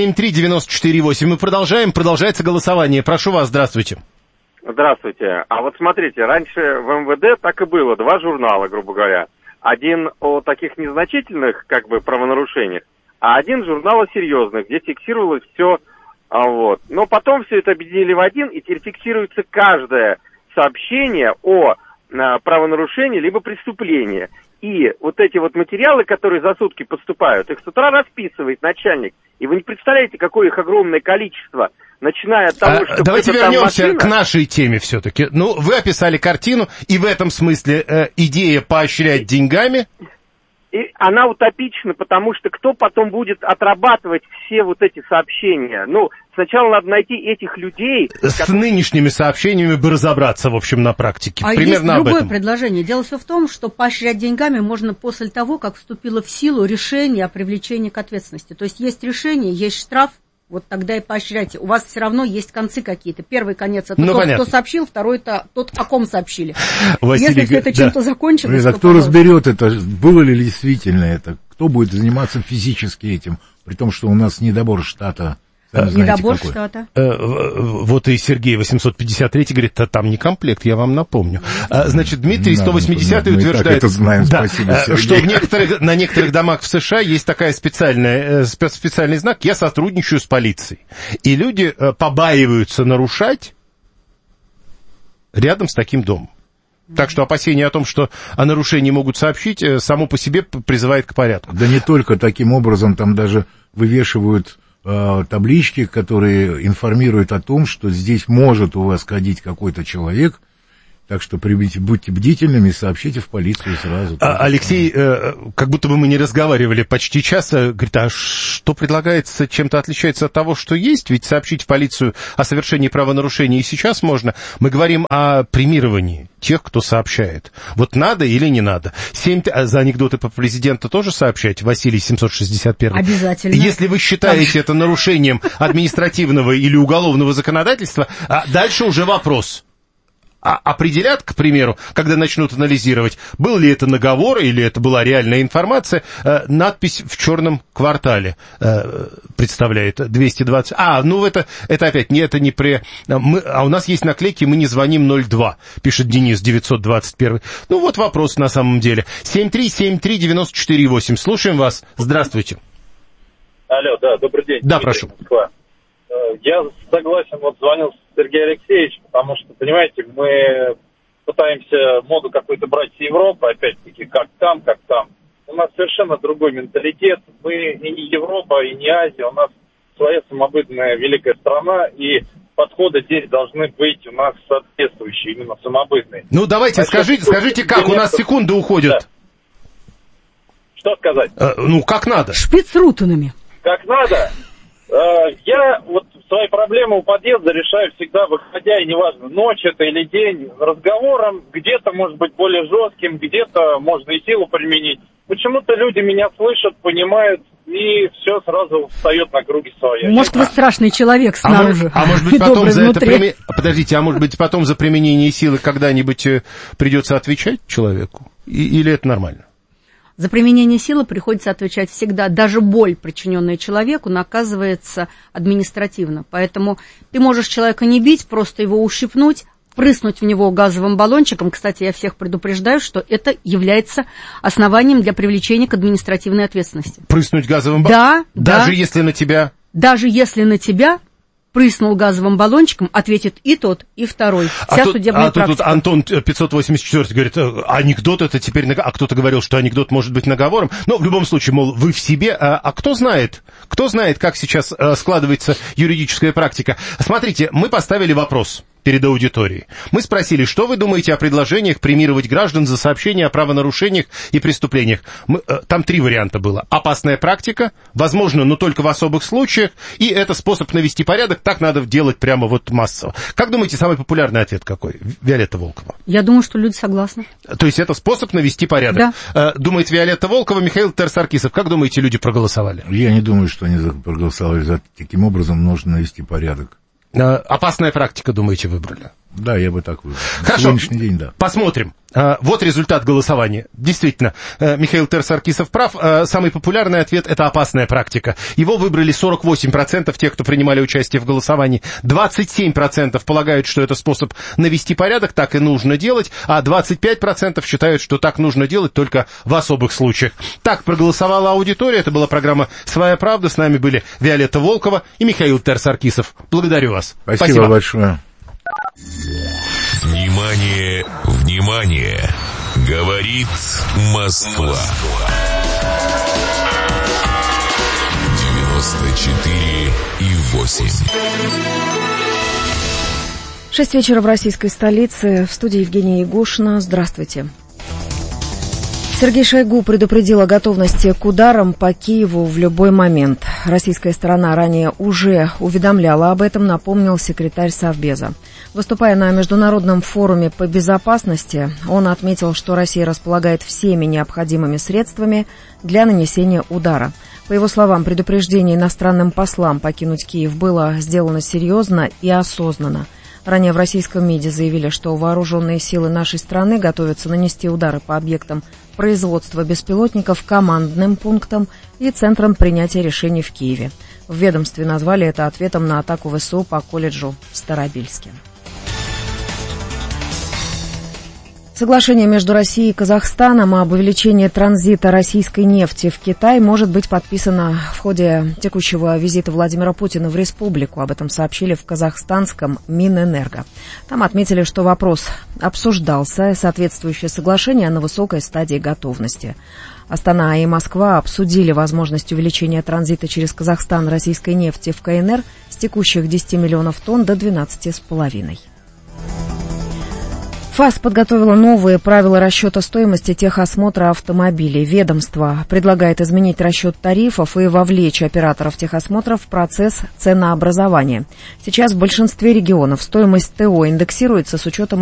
7373948. Мы продолжаем. Продолжается голосование. Прошу вас, здравствуйте. Здравствуйте. А вот смотрите, раньше в МВД так и было. 2 журнала, грубо говоря. Один о таких незначительных, правонарушениях, а один журнал о серьезных, где фиксировалось все, вот. Но потом все это объединили в один, и теперь фиксируется каждое сообщение о правонарушении либо преступлении. И вот эти вот материалы, которые за сутки поступают, их с утра расписывает начальник. И вы не представляете, какое их огромное количество, начиная от того, что... Давайте вернемся к нашей теме все-таки. Ну, вы описали картину, и в этом смысле идея поощрять деньгами... И она утопична, потому что кто потом будет отрабатывать все вот эти сообщения? Ну, сначала надо найти этих людей... С нынешними сообщениями бы разобраться, в общем, на практике. А примерно есть другое предложение. Дело все в том, что поощрять деньгами можно после того, как вступило в силу решение о привлечении к ответственности. То есть решение, есть штраф, вот тогда и поощряйте. У вас все равно есть концы какие-то. Первый конец — это тот, кто сообщил, второй — это тот, о ком сообщили. Если все это чем-то закончилось, то, кто разберет это, было ли действительно это, кто будет заниматься физически этим, при том, что у нас недобор штата Недобор штата. Вот и Сергей 853 говорит, там не комплект, я вам напомню. Значит, Дмитрий 180 утверждает, что на некоторых домах в США есть такая специальный знак «Я сотрудничаю с полицией». И люди побаиваются нарушать рядом с таким домом. Так что опасение о том, что о нарушении могут сообщить, само по себе призывает к порядку. Да не только таким образом, там даже вывешивают таблички, которые информируют о том, что здесь может у вас ходить какой-то человек, так что будьте бдительными и сообщите в полицию сразу. Алексей, как будто бы мы не разговаривали почти час, говорит, а что предлагается, чем-то отличается от того, что есть? Ведь сообщить в полицию о совершении правонарушения и сейчас можно. Мы говорим о премировании тех, кто сообщает. Вот надо или не надо? За анекдоты по президенту тоже сообщать? Василий 761. Обязательно. Если вы считаете это нарушением административного или уголовного законодательства, дальше уже вопрос. Определят, к примеру, когда начнут анализировать, был ли это наговор или это была реальная информация, надпись в черном квартале представляет 220. Это опять, это не у нас есть наклейки «Мы не звоним 02», пишет Денис 921. Ну вот вопрос на самом деле. 7373948. Слушаем вас. Здравствуйте. Алло, да, добрый день. Да, прошу. Москва. Я согласен, звонил Сергей Алексеевич, потому что, понимаете, мы пытаемся моду какой-то брать с Европы, опять-таки, как там. У нас совершенно другой менталитет. Мы и не Европа, и не Азия, у нас своя самобытная великая страна, и подходы здесь должны быть у нас соответствующие, именно самобытные. Ну, давайте, скажите как, у нас секунды уходят. Да. Что сказать? Как надо. Шпицрутунами. Как надо? Я свои проблемы у подъезда решаю всегда, выходя, и неважно, ночь это или день, разговором, где-то, может быть, более жестким, где-то можно и силу применить. Почему-то люди меня слышат, понимают, и все сразу встает на круги своя. Может, вы страшный человек снаружи. Может быть, потом Подождите, а может быть, потом за применение силы когда-нибудь придется отвечать человеку? Или это нормально? За применение силы приходится отвечать всегда. Даже боль, причиненная человеку, наказывается административно. Поэтому ты можешь человека не бить, просто его ущипнуть, прыснуть в него газовым баллончиком. Кстати, я всех предупреждаю, что это является основанием для привлечения к административной ответственности. Прыснуть газовым баллончиком? Да. Даже если на тебя? Даже если на тебя прыснул газовым баллончиком, ответит и тот, и второй. Вся судебная практика. Тут Антон 584 говорит, анекдот это теперь... А кто-то говорил, что анекдот может быть наговором. Но в любом случае, мол, вы в себе... А кто знает? Кто знает, как сейчас складывается юридическая практика? Смотрите, мы поставили вопрос перед аудиторией. Мы спросили, что вы думаете о предложениях премировать граждан за сообщение о правонарушениях и преступлениях. Там 3 варианта было. Опасная практика, возможно, но только в особых случаях, и это способ навести порядок, так надо делать прямо массово. Как думаете, самый популярный ответ какой? Виолетта Волкова. Я думаю, что люди согласны. То есть это способ навести порядок. Да. Думает Виолетта Волкова, Михаил Терсаркисов. Как думаете, люди проголосовали? Я не думаю, что они проголосовали за таким образом нужно навести порядок. Опасная практика, думаете, выбрали? Да, я бы так выбрал. Хорошо. На сегодняшний день, да. Посмотрим. Вот результат голосования. Действительно, Михаил Терсаркисов прав. Самый популярный ответ – это опасная практика. Его выбрали 48% тех, кто принимали участие в голосовании. 27% полагают, что это способ навести порядок, так и нужно делать. А 25% считают, что так нужно делать только в особых случаях. Так проголосовала аудитория. Это была программа «Своя правда». С нами были Виолетта Волкова и Михаил Терсаркисов. Благодарю вас. Спасибо большое. Внимание, внимание! Говорит Москва. 94,8. 6 вечера в российской столице. В студии Евгения Егошина. Здравствуйте. Сергей Шойгу предупредил о готовности к ударам по Киеву в любой момент. Российская сторона ранее уже уведомляла об этом, напомнил секретарь Совбеза. Выступая на Международном форуме по безопасности, он отметил, что Россия располагает всеми необходимыми средствами для нанесения удара. По его словам, предупреждение иностранным послам покинуть Киев было сделано серьезно и осознанно. Ранее в российском МИДе заявили, что вооруженные силы нашей страны готовятся нанести удары по объектам производства беспилотников, командным пунктам и центрам принятия решений в Киеве. В ведомстве назвали это ответом на атаку ВСУ по колледжу в Старобельске. Соглашение между Россией и Казахстаном об увеличении транзита российской нефти в Китай может быть подписано в ходе текущего визита Владимира Путина в республику. Об этом сообщили в казахстанском Минэнерго. Там отметили, что вопрос обсуждался, соответствующее соглашение на высокой стадии готовности. Астана и Москва обсудили возможность увеличения транзита через Казахстан российской нефти в КНР с текущих 10 миллионов тонн до 12,5. ФАС подготовила новые правила расчета стоимости техосмотра автомобилей. Ведомство предлагает изменить расчет тарифов и вовлечь операторов техосмотров в процесс ценообразования. Сейчас в большинстве регионов стоимость ТО индексируется с учетом